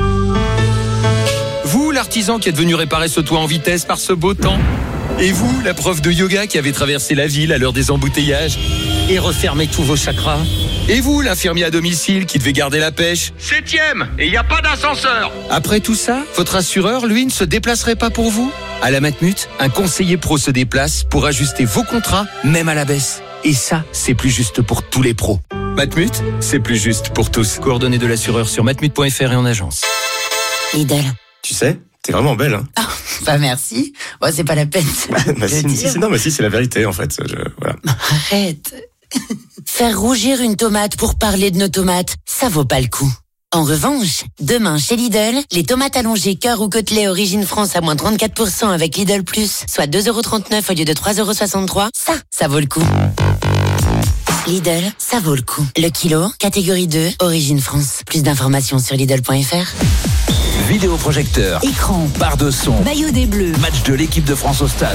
S25: Vous, l'artisan qui est venu réparer ce toit en vitesse par ce beau temps. Et vous, la prof de yoga qui avait traversé la ville à l'heure des embouteillages et refermé tous vos chakras. Et vous, l'infirmier à domicile qui devait garder la pêche.
S26: Septième, et il n'y a pas d'ascenseur.
S25: Après tout ça, votre assureur, lui, ne se déplacerait pas pour vous? À la Matmut, un conseiller pro se déplace pour ajuster vos contrats, même à la baisse. Et ça, c'est plus juste pour tous les pros. Matmut, c'est plus juste pour tous. Coordonnées de l'assureur sur matmut point f r et en agence.
S8: Lidl.
S27: Tu sais, t'es vraiment belle, hein.
S8: Ah, bah merci. Bon, c'est pas la peine.
S27: bah si, si, si, non, mais si, c'est la vérité, en fait. Je, voilà.
S8: Arrête. Faire rougir une tomate pour parler de nos tomates, ça vaut pas le coup. En revanche, demain chez Lidl, les tomates allongées cœur ou côtelets origine France à moins trente-quatre pour cent avec Lidl Plus, soit deux euros trente-neuf au lieu de trois euros soixante-trois, ça, ça vaut le coup.
S11: Lidl, ça vaut le coup. Le kilo, catégorie deux, origine France. Plus d'informations sur Lidl point F R.
S9: Vidéoprojecteur,
S11: écran,
S9: barre de son,
S11: maillot des Bleus,
S9: match de l'équipe de France au stade.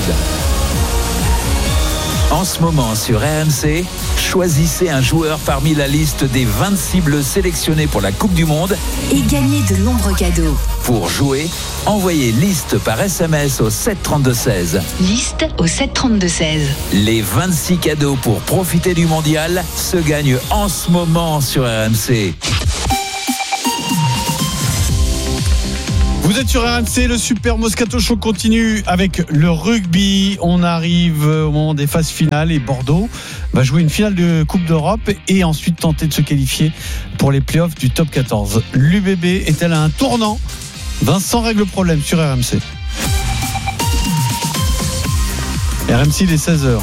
S9: En ce moment sur R M C, choisissez un joueur parmi la liste des vingt-six bleus sélectionnés pour la Coupe du Monde
S11: et gagnez de nombreux cadeaux.
S9: Pour jouer, envoyez liste par S M S au sept trente-deux seize.
S11: Liste au sept trente-deux seize.
S9: Les vingt-six cadeaux pour profiter du mondial se gagnent en ce moment sur R M C.
S3: Vous êtes sur R M C, le Super Moscato Show continue avec le rugby. On arrive au moment des phases finales et Bordeaux va jouer une finale de Coupe d'Europe et ensuite tenter de se qualifier pour les playoffs du top quatorze. L'U B B est-elle à un tournant ? Vincent règle le problème sur R M C. R M C, il est seize heures.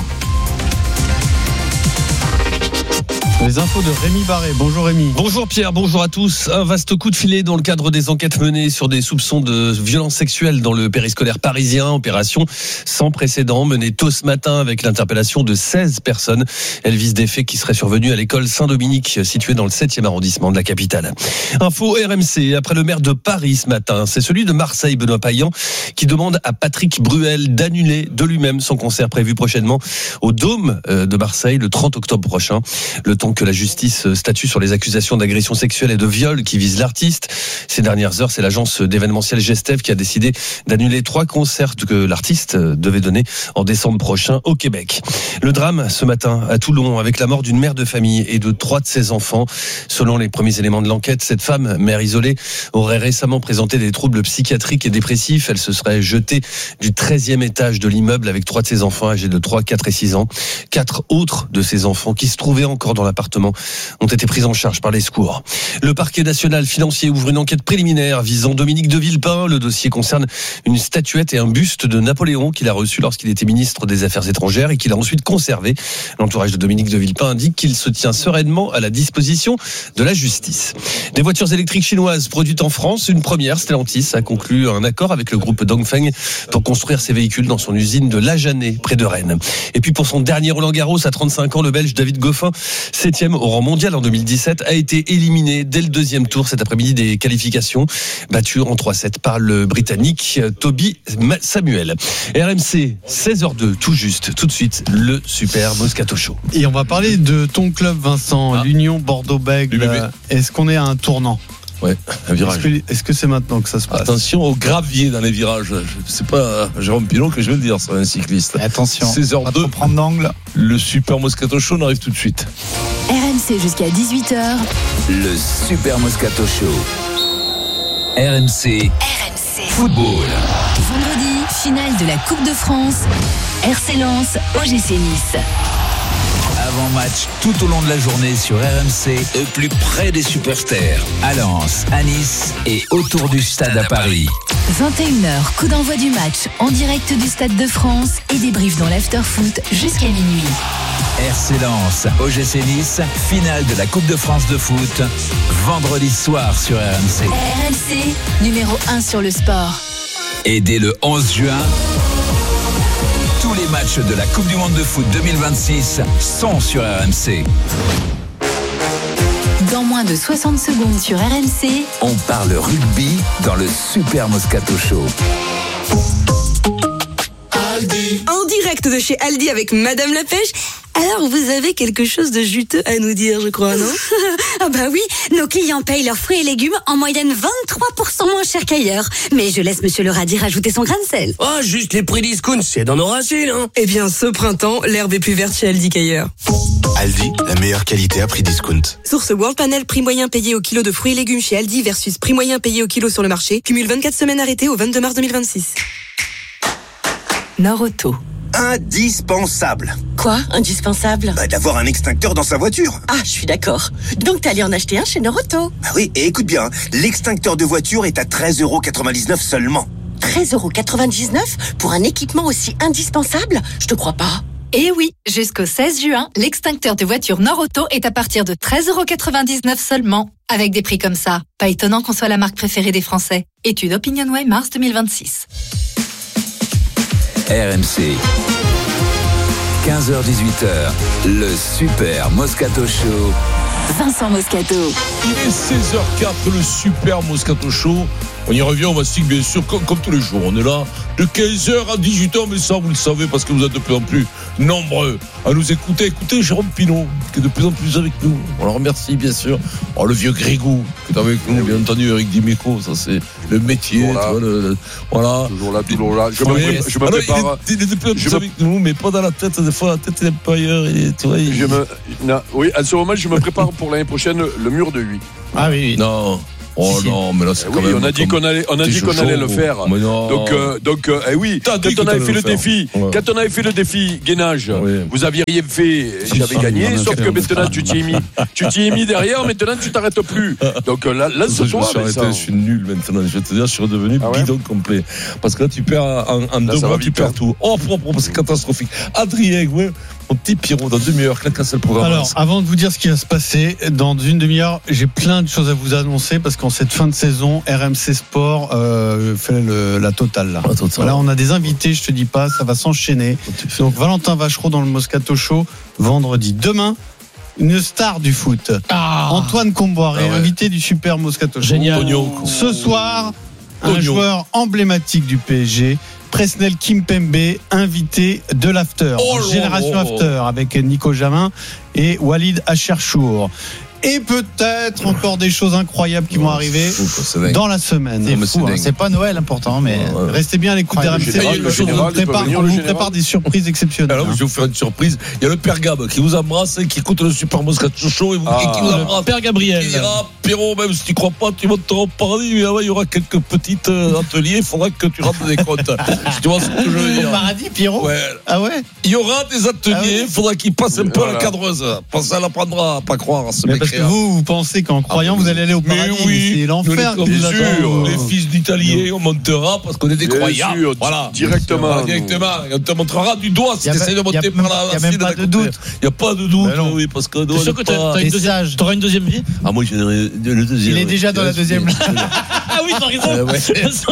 S3: Les infos de Rémi Barré. Bonjour Rémi.
S12: Bonjour Pierre, bonjour à tous. Un vaste coup de filet dans le cadre des enquêtes menées sur des soupçons de violences sexuelles dans le périscolaire parisien. Opération sans précédent menée tôt ce matin avec l'interpellation de seize personnes. Elle vise des faits qui seraient survenus à l'école Saint-Dominique située dans le septième arrondissement de la capitale. Info R M C, après le maire de Paris ce matin, c'est celui de Marseille, Benoît Payan, qui demande à Patrick Bruel d'annuler de lui-même son concert prévu prochainement au Dôme de Marseille le trente octobre prochain. Le temps que la justice statue sur les accusations d'agression sexuelle et de viol qui visent l'artiste. Ces dernières heures, c'est l'agence d'événementiel Gestev qui a décidé d'annuler trois concerts que l'artiste devait donner en décembre prochain au Québec. Le drame ce matin à Toulon avec la mort d'une mère de famille et de trois de ses enfants. Selon les premiers éléments de l'enquête, cette femme, mère isolée, aurait récemment présenté des troubles psychiatriques et dépressifs. Elle se serait jetée du treizième étage de l'immeuble avec trois de ses enfants âgés de trois, quatre et six ans. Quatre autres de ses enfants qui se trouvaient encore dans l'appartement ont été pris en charge par les secours. Le parquet national financier ouvre une enquête préliminaire visant Dominique de Villepin. Le dossier concerne une statuette et un buste de Napoléon qu'il a reçu lorsqu'il était ministre des Affaires étrangères et qu'il a ensuite conservé. L'entourage de Dominique de Villepin indique qu'il se tient sereinement à la disposition de la justice. Des voitures électriques chinoises produites en France, une première. Stellantis a conclu un accord avec le groupe Dongfeng pour construire ses véhicules dans son usine de Lajanais, près de Rennes. Et puis pour son dernier Roland-Garros à trente-cinq ans, le Belge David Goffin, septième au rang mondial en deux mille dix-sept, a été éliminé dès le deuxième tour cet après-midi des qualifications, battu en trois sept par le Britannique Toby Samuel. R M C, seize heures deux, tout juste, tout de suite, le Super Moscato Show.
S3: Et on va parler de ton club, Vincent, ah. l'Union Bordeaux-Bègles. Est-ce qu'on est à un tournant ?
S1: Ouais, un virage.
S3: Est-ce que, est-ce que c'est maintenant que ça se passe ?
S1: Attention au gravier dans les virages. C'est pas Jérôme Pilon que je vais le dire, c'est un cycliste.
S5: Attention,
S1: seize heures deux,
S5: prendre d'angle.
S1: Le Super Moscato Show arrive tout de suite.
S11: R M C jusqu'à dix-huit heures.
S9: Le Super Moscato Show. R M C.
S11: R M C.
S9: Football.
S11: Vendredi, finale de la Coupe de France. R C Lens, O G C Nice.
S9: Avant-match tout au long de la journée sur R M C, au plus près des superstars, à Lens, à Nice et autour du stade à Paris.
S11: vingt et une heures, coup d'envoi du match en direct du Stade de France et débrief dans l'after-foot jusqu'à minuit.
S9: R C Lens, O G C Nice, finale de la Coupe de France de foot, vendredi soir sur R M C.
S11: R M C, numéro un sur le sport.
S9: Et dès le onze juin, tous les matchs de la Coupe du Monde de foot deux mille vingt-six sont sur R M C.
S11: Dans moins de soixante secondes sur R M C,
S9: on parle rugby dans le Super Moscato Show.
S13: Aldi. En direct de chez Aldi avec Madame la Pêche. Alors, vous avez quelque chose de juteux à nous dire, je crois, non?
S14: Ah bah oui, nos clients payent leurs fruits et légumes en moyenne vingt-trois pour cent moins cher qu'ailleurs. Mais je laisse Monsieur le radis rajouter son grain de sel.
S13: Oh, juste les prix discount, c'est dans nos racines, hein. Eh bien, ce printemps, l'herbe est plus verte chez Aldi qu'ailleurs.
S16: Aldi, la meilleure qualité à prix discount.
S13: Source World Panel, prix moyen payé au kilo de fruits et légumes chez Aldi versus prix moyen payé au kilo sur le marché. Cumule vingt-quatre semaines arrêtées au vingt-deux mars deux mille vingt-six.
S14: Nord-Auto.
S16: Indispensable.
S14: Quoi, indispensable?
S16: Bah, d'avoir un extincteur dans sa voiture.
S14: Ah, je suis d'accord. Donc t'es allé en acheter un chez Nord-Auto.
S16: Bah oui, et écoute bien, l'extincteur de voiture est à treize euros quatre-vingt-dix-neuf seulement.
S14: treize euros quatre-vingt-dix-neuf pour un équipement aussi indispensable? Je te crois pas.
S17: Eh oui, jusqu'au seize juin, l'extincteur de voiture Nord-Auto est à partir de treize euros quatre-vingt-dix-neuf seulement. Avec des prix comme ça, pas étonnant qu'on soit la marque préférée des Français. Étude OpinionWay mars deux mille vingt-six.
S9: R M C. quinze heures dix-huit heures, le Super Moscato Show.
S11: Vincent Moscato.
S1: Il est seize heures zéro quatre, le Super Moscato Show. On y revient, on va se dire, bien sûr, comme, comme tous les jours. On est là de quinze heures à dix-huit heures, mais ça, vous le savez, parce que vous êtes de plus en plus nombreux à nous écouter. Écoutez Jérôme Pinault, qui est de plus en plus avec nous. On le remercie, bien sûr. Oh, le vieux Grigou, qui est avec nous, bien entendu, Eric Dimeco. Ça, c'est le métier. Tu vois, le, le, voilà.
S2: Toujours là, toujours là. Je me,
S1: oui.
S2: pré- je me
S1: Alors,
S2: prépare.
S1: Il est, il est de plus en plus
S2: je
S1: avec me... nous, mais pas dans la tête. Des fois, la tête est un peu ailleurs. Et, tu vois, il...
S2: je me, non, oui, à ce moment, je me prépare pour l'année prochaine, le mur de huit.
S5: Ah oui, oui.
S1: Non. Oh si, non, mais là c'est
S2: eh
S1: quand
S2: oui,
S1: même.
S2: on a dit qu'on allait, on a dit qu'on allait le faire. Donc, euh, donc, euh, eh oui. Quand on avait fait le, le défi, ouais. quand on avait fait le défi gainage, oui. vous aviez rien fait, j'avais gagné. Sauf que maintenant tu t'y es mis, tu t'y es mis derrière. Maintenant tu t'arrêtes plus. Donc là, là c'est toi.
S1: Je suis arrêté, je suis nul maintenant. Je vais te dire, je suis redevenu ah ouais bidon complet. Parce que là, tu perds en, en là, deux mois, tu perds tout. Oh, c'est catastrophique. Adrien, ouais. Mon petit Pierrot, dans demi-heure, claque-casse le programme.
S3: Alors, avant de vous dire ce qui va se passer, dans une demi-heure, j'ai plein de choses à vous annoncer parce qu'en cette fin de saison, R M C Sport euh, fait le, la totale. Là. La totale. Voilà, on a des invités, je te dis pas, ça va s'enchaîner. Donc, Valentin Vachereau dans le Moscato Show, vendredi. Demain, une star du foot. Ah Antoine Comboiré, ah ouais. invité du Super Moscato Show.
S12: Génial.
S3: Ce soir, un joueur emblématique du P S G. Presnel Kimpembe, invité de l'After, oh Génération oh, oh, oh. After, avec Nico Jamin et Walid Acherchour. Et peut-être encore des choses incroyables qui vont arriver fou, dans la semaine.
S5: C'est, fou, hein. C'est pas Noël important, mais
S3: ouais, ouais. restez bien à l'écoute d'R M C. On vous prépare, on vous prépare des surprises exceptionnelles.
S1: Alors, hein. Je vais vous faire une surprise. Il y a le Père Gab qui vous embrasse, qui écoute le Super Moscato Show et, vous, ah, et qui vous embrasse.
S12: Père Gabriel.
S1: Qui dira, Pierrot, même si tu crois pas, tu monteras au paradis. Mais il y aura quelques petits euh, ateliers. Il faudra que tu rentres des comptes. Tu vois ce que je veux dire.
S5: Au paradis, Pierrot.
S1: Ouais.
S5: Ah ouais.
S1: Il y aura des ateliers. Il faudra qu'il passe un peu à la cadreuse. Ça l'apprendra à pas croire.
S3: Que vous, vous pensez qu'en croyant, ah, vous allez aller au paradis, mais oui, c'est l'enfer.
S1: Bien sûr, les fils d'Italiens, on montera parce qu'on est des bien croyants. Sûr,
S2: voilà, directement.
S1: Voilà, directement. On te montrera du doigt si tu essaies de monter par la.
S5: Il n'y a même pas de doute.
S1: Il n'y a pas de doute, oui, parce que.
S12: Tu es sûr que tu auras une deuxième vie?
S1: Ah, moi, je le deuxième.
S5: Il est déjà dans la deuxième.
S12: Ah oui, t'as raison. Moi,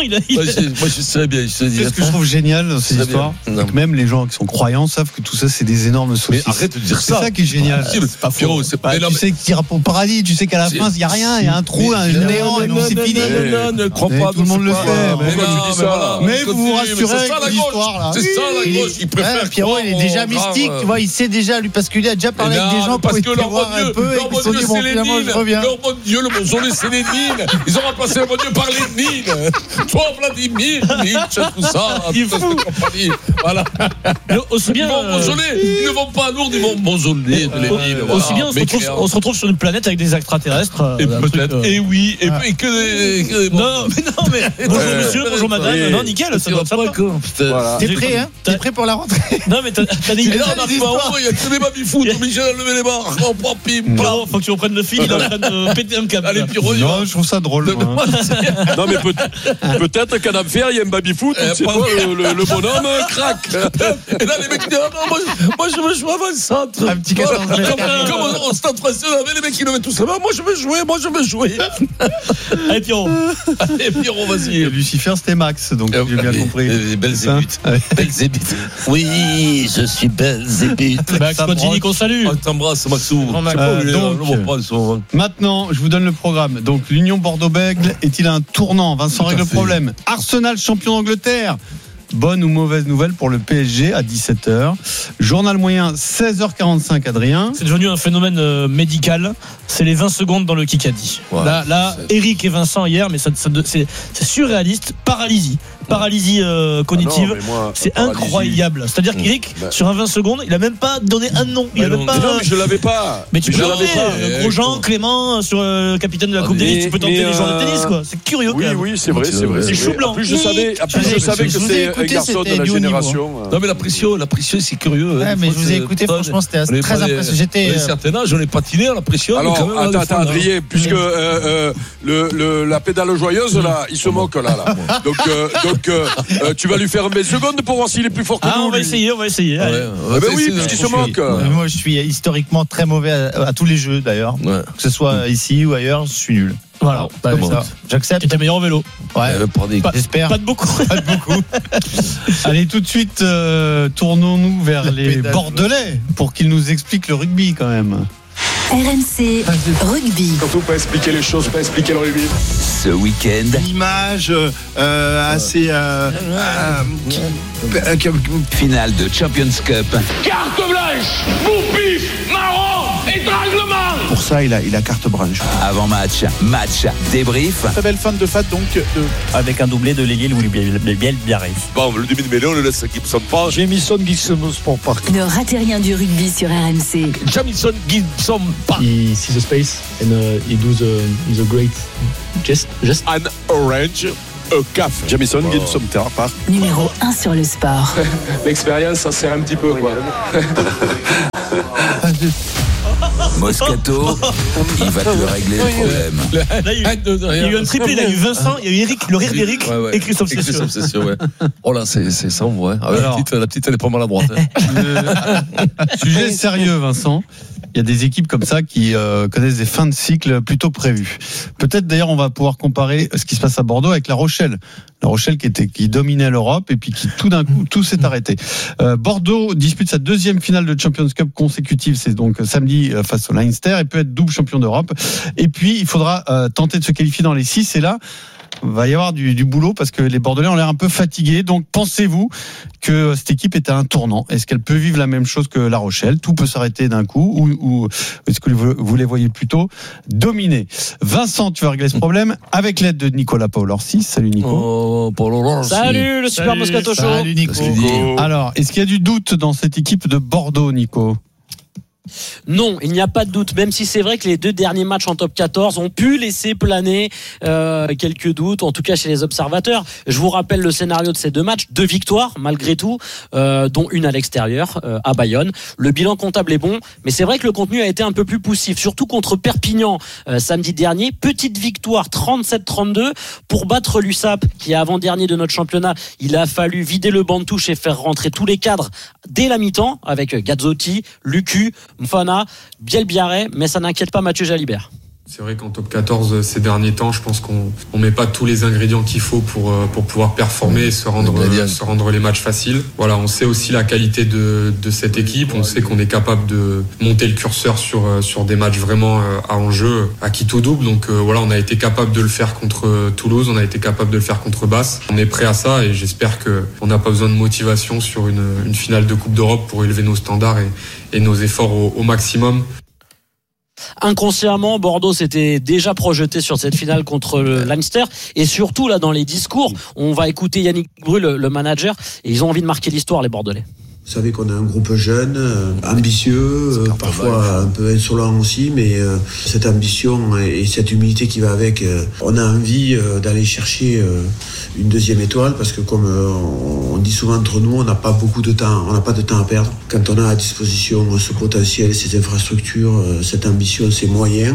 S1: je sais bien.
S3: C'est ce que je trouve génial dans ces histoires. Même les gens qui sont croyants savent que tout ça, c'est des énormes saucisses.
S1: Mais arrête de dire ça.
S3: C'est ça qui est génial.
S1: C'est pas faux.
S3: Tu sais que tu iras au paradis, tu sais qu'à la fin, il n'y a rien, il y a un trou, un néant, et c'est fini.
S1: Ne crois pas.
S3: Tout le monde le fait. Mais vous vous rassurez
S1: avec l'histoire là. C'est ça la gauche, il préfère.
S5: Pierrot, il est déjà mystique, tu vois, il sait déjà, lui, parce qu'il a déjà parlé avec des gens
S1: parce que leur bon Dieu, leur bon Dieu, c'est Lénine. Leur bon Dieu, le mausolée, c'est Lénine. Ils ont remplacé le bon Dieu par Lénine. Toi, Vladimir, Nietzsche, tout ça, toute cette compagnie. Voilà.
S12: Aussi bien.
S1: Ils ne vont pas à Lourdes, ils vont au mausolée de Lénine.
S12: Aussi bien, on se retrouve sur une planète avec des extraterrestres.
S1: Et peut-être. Et oui. Et que.
S12: Non, mais non, mais. Bonjour monsieur, bonjour madame. Non, nickel, ça doit
S5: pas. T'es prêt, hein? T'es prêt pour la rentrée?
S12: Non, mais t'as des.
S1: Il y a que des baby-foot, obligé à lever les barres. On prend pim,
S12: pam. Faut que tu reprennes le fil, il est en train de péter un câble.
S1: Allez, Pierrot.
S3: Non, je trouve ça drôle.
S2: Non, mais peut-être qu'à l'affaire, il y a un baby-foot, c'est pas le bonhomme craque.
S1: Et là, les mecs disent, non, moi, je veux jouer avant le centre.
S5: Un petit quatorze mètres.
S1: Comme au stade français, les mecs, ils le mettent tous là-bas. Moi, je veux jouer, moi, je veux jouer.
S12: Allez, Pierrot.
S1: Allez, Pierrot, vas-y.
S3: Lucifer, c'était Max, donc j'ai bien compris.
S1: Belzébuth. Belzébuth. Oui, je suis Belzébuth.
S12: Max Contini, qu'on salue.
S1: On t'embrasse, Maxou.
S3: Maintenant, je vous donne le programme. Donc, l'Union Bordeaux-Bègles est-il un tournant? Vincent règle le problème. Arsenal, champion d'Angleterre. Bonne ou mauvaise nouvelle pour le P S G à dix-sept heures. Journal moyen seize heures quarante-cinq, Adrien.
S12: C'est devenu un phénomène euh, médical. C'est les vingt secondes dans le Kikadi. Ouais, là, là Eric et Vincent hier, mais ça, ça, c'est, c'est surréaliste. Paralysie. Paralysie euh, cognitive. Ah non, moi, c'est paralysie. Incroyable. C'est-à-dire qu'Eric, mmh. sur un vingt secondes, il a même pas donné un nom. Il a même pas.
S2: Non, mais je l'avais pas.
S12: Mais tu mais peux tenter euh, Grosjean, Clément, sur le euh, capitaine de la Coupe ah, Davis. Tu peux tenter les joueurs de tennis, quoi. C'est curieux.
S2: Oui, oui, c'est vrai, c'est vrai.
S12: C'est chou blanc.
S2: En plus, je savais, je savais que c'est un garçon de la génération.
S1: Non, mais la pression, la pression, c'est curieux.
S5: Ouais, mais je vous ai écouté, franchement, c'était très impressionnant. J'étais.
S1: À un certain âge, on est patiné à la pression.
S2: Alors, attends, attends, Adrien, puisque la pédale joyeuse, là, il se moque, là. Donc, tu vas lui faire une belle seconde pour voir s'il est plus fort que nous.
S12: Ah, on va essayer, on va essayer.
S2: Ah ben oui, parce qu'il se moque.
S5: Moi, je suis historiquement très mauvais à tous les jeux, d'ailleurs. Que ce soit ici ou ailleurs, je suis nul. Voilà, bah, ça. J'accepte.
S4: T'es meilleur en vélo.
S5: Ouais,
S1: euh,
S5: pas, j'espère.
S4: Pas de beaucoup.
S5: Pas de beaucoup.
S3: Allez, tout de suite, euh, tournons-nous vers
S5: La
S3: les
S5: pédale.
S3: Bordelais pour qu'ils nous expliquent le rugby quand même.
S11: R M C Rugby.
S23: Surtout pas expliquer les choses, pas expliquer le rugby.
S9: Ce week-end,
S10: Une image euh, assez. Euh, euh, qui- euh, qui-
S9: finale de Champions Cup.
S26: Carte blanche, bouffe, marron, étranglement.
S10: Pour ça, il a, il a carte blanche.
S9: Avant match, match, débrief.
S10: Très belle fin de Fat donc. De...
S4: Avec un doublé de Léguil ou Biel Biarré.
S2: Bon, le demi de mêlée, on le laisse à Gibson Park.
S10: Jamison Gibson Sport Park.
S11: Ne ratez rien du rugby sur R M C.
S1: Jamison Gibson Park.
S4: He sees the space and uh, he do the, the great gest. gest.
S2: An orange, a caf.
S10: Jamison Gibson Park.
S11: Numéro un sur le sport.
S23: L'expérience, ça sert un petit peu, quoi.
S9: Moscato, il va te le régler le problème.
S4: Là, il y a eu, il y a eu un triplé, il y a eu Vincent, il y a eu Eric, le rire d'Eric
S1: Ouais, ouais.
S4: et Christophe Cessieux.
S1: Christophe Cessieux, ouais. Oh là, c'est, c'est ça, on voit. Ah ouais, la,
S3: Alors.
S1: petite, la petite, elle est pas maladroite. Hein.
S3: Le sujet sérieux, Vincent. Il y a des équipes comme ça qui euh, connaissent des fins de cycle plutôt prévues. Peut-être d'ailleurs on va pouvoir comparer ce qui se passe à Bordeaux avec La Rochelle. La Rochelle qui était qui dominait l'Europe et puis qui tout d'un coup tout s'est arrêté. Euh, Bordeaux dispute sa deuxième finale de Champions Cup consécutive, c'est donc samedi euh, face au Leinster et peut être double champion d'Europe. Et puis il faudra euh, tenter de se qualifier dans les six et là va y avoir du, du boulot parce que les Bordelais ont l'air un peu fatigués. Donc pensez-vous que cette équipe est à un tournant? Est-ce qu'elle peut vivre la même chose que La Rochelle? Tout peut s'arrêter d'un coup ou, ou est-ce que vous, vous les voyez plutôt dominés? Vincent, tu vas régler ce problème avec l'aide de Nicolas Paul-Orsi. Salut Nico.
S1: Oh, Paul Orsi.
S4: Salut le Super Moscato Show.
S5: Salut Nico.
S3: Alors, est-ce qu'il y a du doute dans cette équipe de Bordeaux, Nico?
S4: Non, il n'y a pas de doute, même si c'est vrai que les deux derniers matchs en top quatorze ont pu laisser planer euh, quelques doutes, en tout cas chez les observateurs. Je vous rappelle le scénario de ces deux matchs, deux victoires malgré tout, euh, dont une à l'extérieur, euh, à Bayonne. Le bilan comptable est bon, mais c'est vrai que le contenu a été un peu plus poussif, surtout contre Perpignan euh, samedi dernier. Petite victoire trente-sept trente-deux pour battre l'U S A P, qui est avant-dernier de notre championnat. Il a fallu vider le banc de touche et faire rentrer tous les cadres dès la mi-temps, avec Gazzotti, Lucu, Mfana, Biel Biarré, mais ça n'inquiète pas Mathieu Jalibert.
S18: C'est vrai qu'en top quatorze ces derniers temps, je pense qu'on on met pas tous les ingrédients qu'il faut pour pour pouvoir performer et se rendre se rendre les matchs faciles. Voilà, on sait aussi la qualité de de cette équipe, on sait qu'on est capable de monter le curseur sur sur des matchs vraiment à enjeu, à qui tout double. Donc euh, voilà, on a été capable de le faire contre Toulouse, on a été capable de le faire contre Basse. On est prêt à ça et j'espère que on n'a pas besoin de motivation sur une une finale de Coupe d'Europe pour élever nos standards et et nos efforts au, au maximum.
S4: Inconsciemment, Bordeaux s'était déjà projeté sur cette finale contre le Leinster et surtout là dans les discours, on va écouter Yannick Brul, le manager, et ils ont envie de marquer l'histoire, les Bordelais.
S19: Vous savez qu'on a un groupe jeune, euh, ambitieux, euh, parfois un peu insolent aussi, mais euh, cette ambition et, et cette humilité qui va avec, euh, on a envie euh, d'aller chercher euh, une deuxième étoile parce que comme euh, on dit souvent entre nous, on n'a pas beaucoup de temps, on n'a pas de temps à perdre. Quand on a à disposition ce potentiel, ces infrastructures, euh, cette ambition, ces moyens.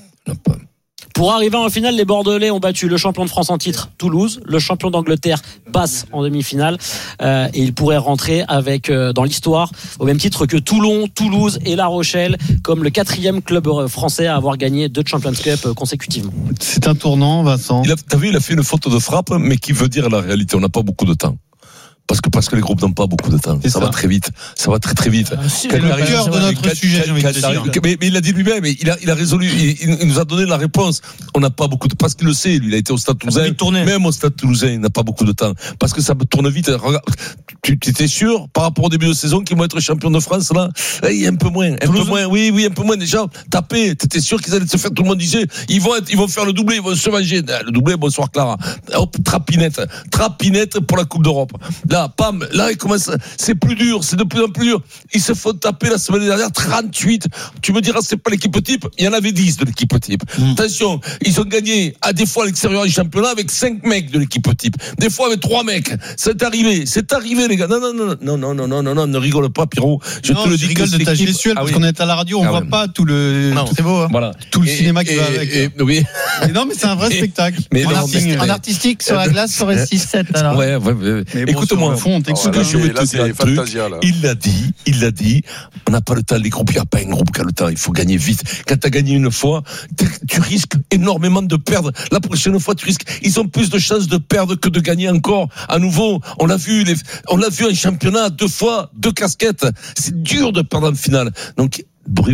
S4: Pour arriver en finale, les Bordelais ont battu le champion de France en titre, Toulouse, le champion d'Angleterre, Basse en demi-finale, euh, et ils pourraient rentrer avec euh, dans l'histoire au même titre que Toulon, Toulouse et La Rochelle, comme le quatrième club français à avoir gagné deux Champions Cup consécutivement.
S3: C'est un tournant, Vincent.
S1: Il a, t'as vu, il a fait une faute de frappe, mais qui veut dire la réalité. On n'a pas beaucoup de temps. Parce que, parce que les groupes n'ont pas beaucoup de temps. Ça, ça va très vite. Ça va très très vite.
S3: Ah, c'est le cœur de notre quand, sujet, j'ai envie de dire.
S1: Mais, mais il a dit lui-même, il a, il a résolu, il, il nous a donné la réponse. On n'a pas beaucoup de, parce qu'il le sait, lui, il a été au Stade Toulousain. Même au Stade Toulousain, il n'a pas beaucoup de temps. Parce que ça tourne vite. Regarde, tu, tu étais sûr, par rapport au début de saison, qu'ils vont être champions de France, là? Il y a un peu moins. Un Toulouse. peu moins. Oui, oui, un peu moins. Déjà, tapé. T'étais sûr qu'ils allaient se faire, tout le monde disait, ils vont être, ils vont faire le doublé, ils vont se manger. Le doublé, bonsoir Clara. Hop, trapinette. Trapinette pour la Coupe d'Europe. Là, pam, là, commence, c'est plus dur, c'est de plus en plus dur. Ils se font taper la semaine dernière trente-huit. Tu me diras, c'est pas l'équipe type. Il y en avait dix de l'équipe type. Mmh. Attention, ils ont gagné à des fois à l'extérieur du championnat avec cinq mecs de l'équipe type. Des fois avec trois mecs. C'est arrivé, c'est arrivé les gars. Non non non non non non non non non, ne rigole pas Pierrot. Je
S3: non,
S1: te le
S3: je
S1: dis
S3: rigole
S1: que
S3: de ta
S1: équipe...
S3: gestuelle
S1: ah,
S3: parce
S1: oui.
S3: qu'on est à la radio, on ah, voit ouais. pas tout le.
S1: Non,
S3: c'est beau. Hein.
S1: Voilà.
S3: Tout le
S1: et,
S3: cinéma qui
S1: et,
S3: va avec.
S1: Et, et, oui.
S3: Mais non, mais c'est un vrai spectacle.
S1: Mais
S5: en,
S1: non,
S5: artistique,
S1: mais...
S5: en artistique sur la glace, ça aurait six sept alors.
S1: Ouais, ouais, ouais.
S3: Mais bon,
S1: écoute-moi, écoute-moi.
S3: Fond,
S1: ce que je veux te dire un truc, il l'a dit, il l'a dit, on n'a pas le temps, les groupes, il n'y a pas un groupe qui a le temps, il faut gagner vite. Quand tu as gagné une fois, tu risques énormément de perdre. La prochaine fois, tu risques, ils ont plus de chances de perdre que de gagner encore. À nouveau, on l'a vu, les, on l'a vu en championnat, deux fois, deux casquettes. C'est dur de perdre en finale. Donc,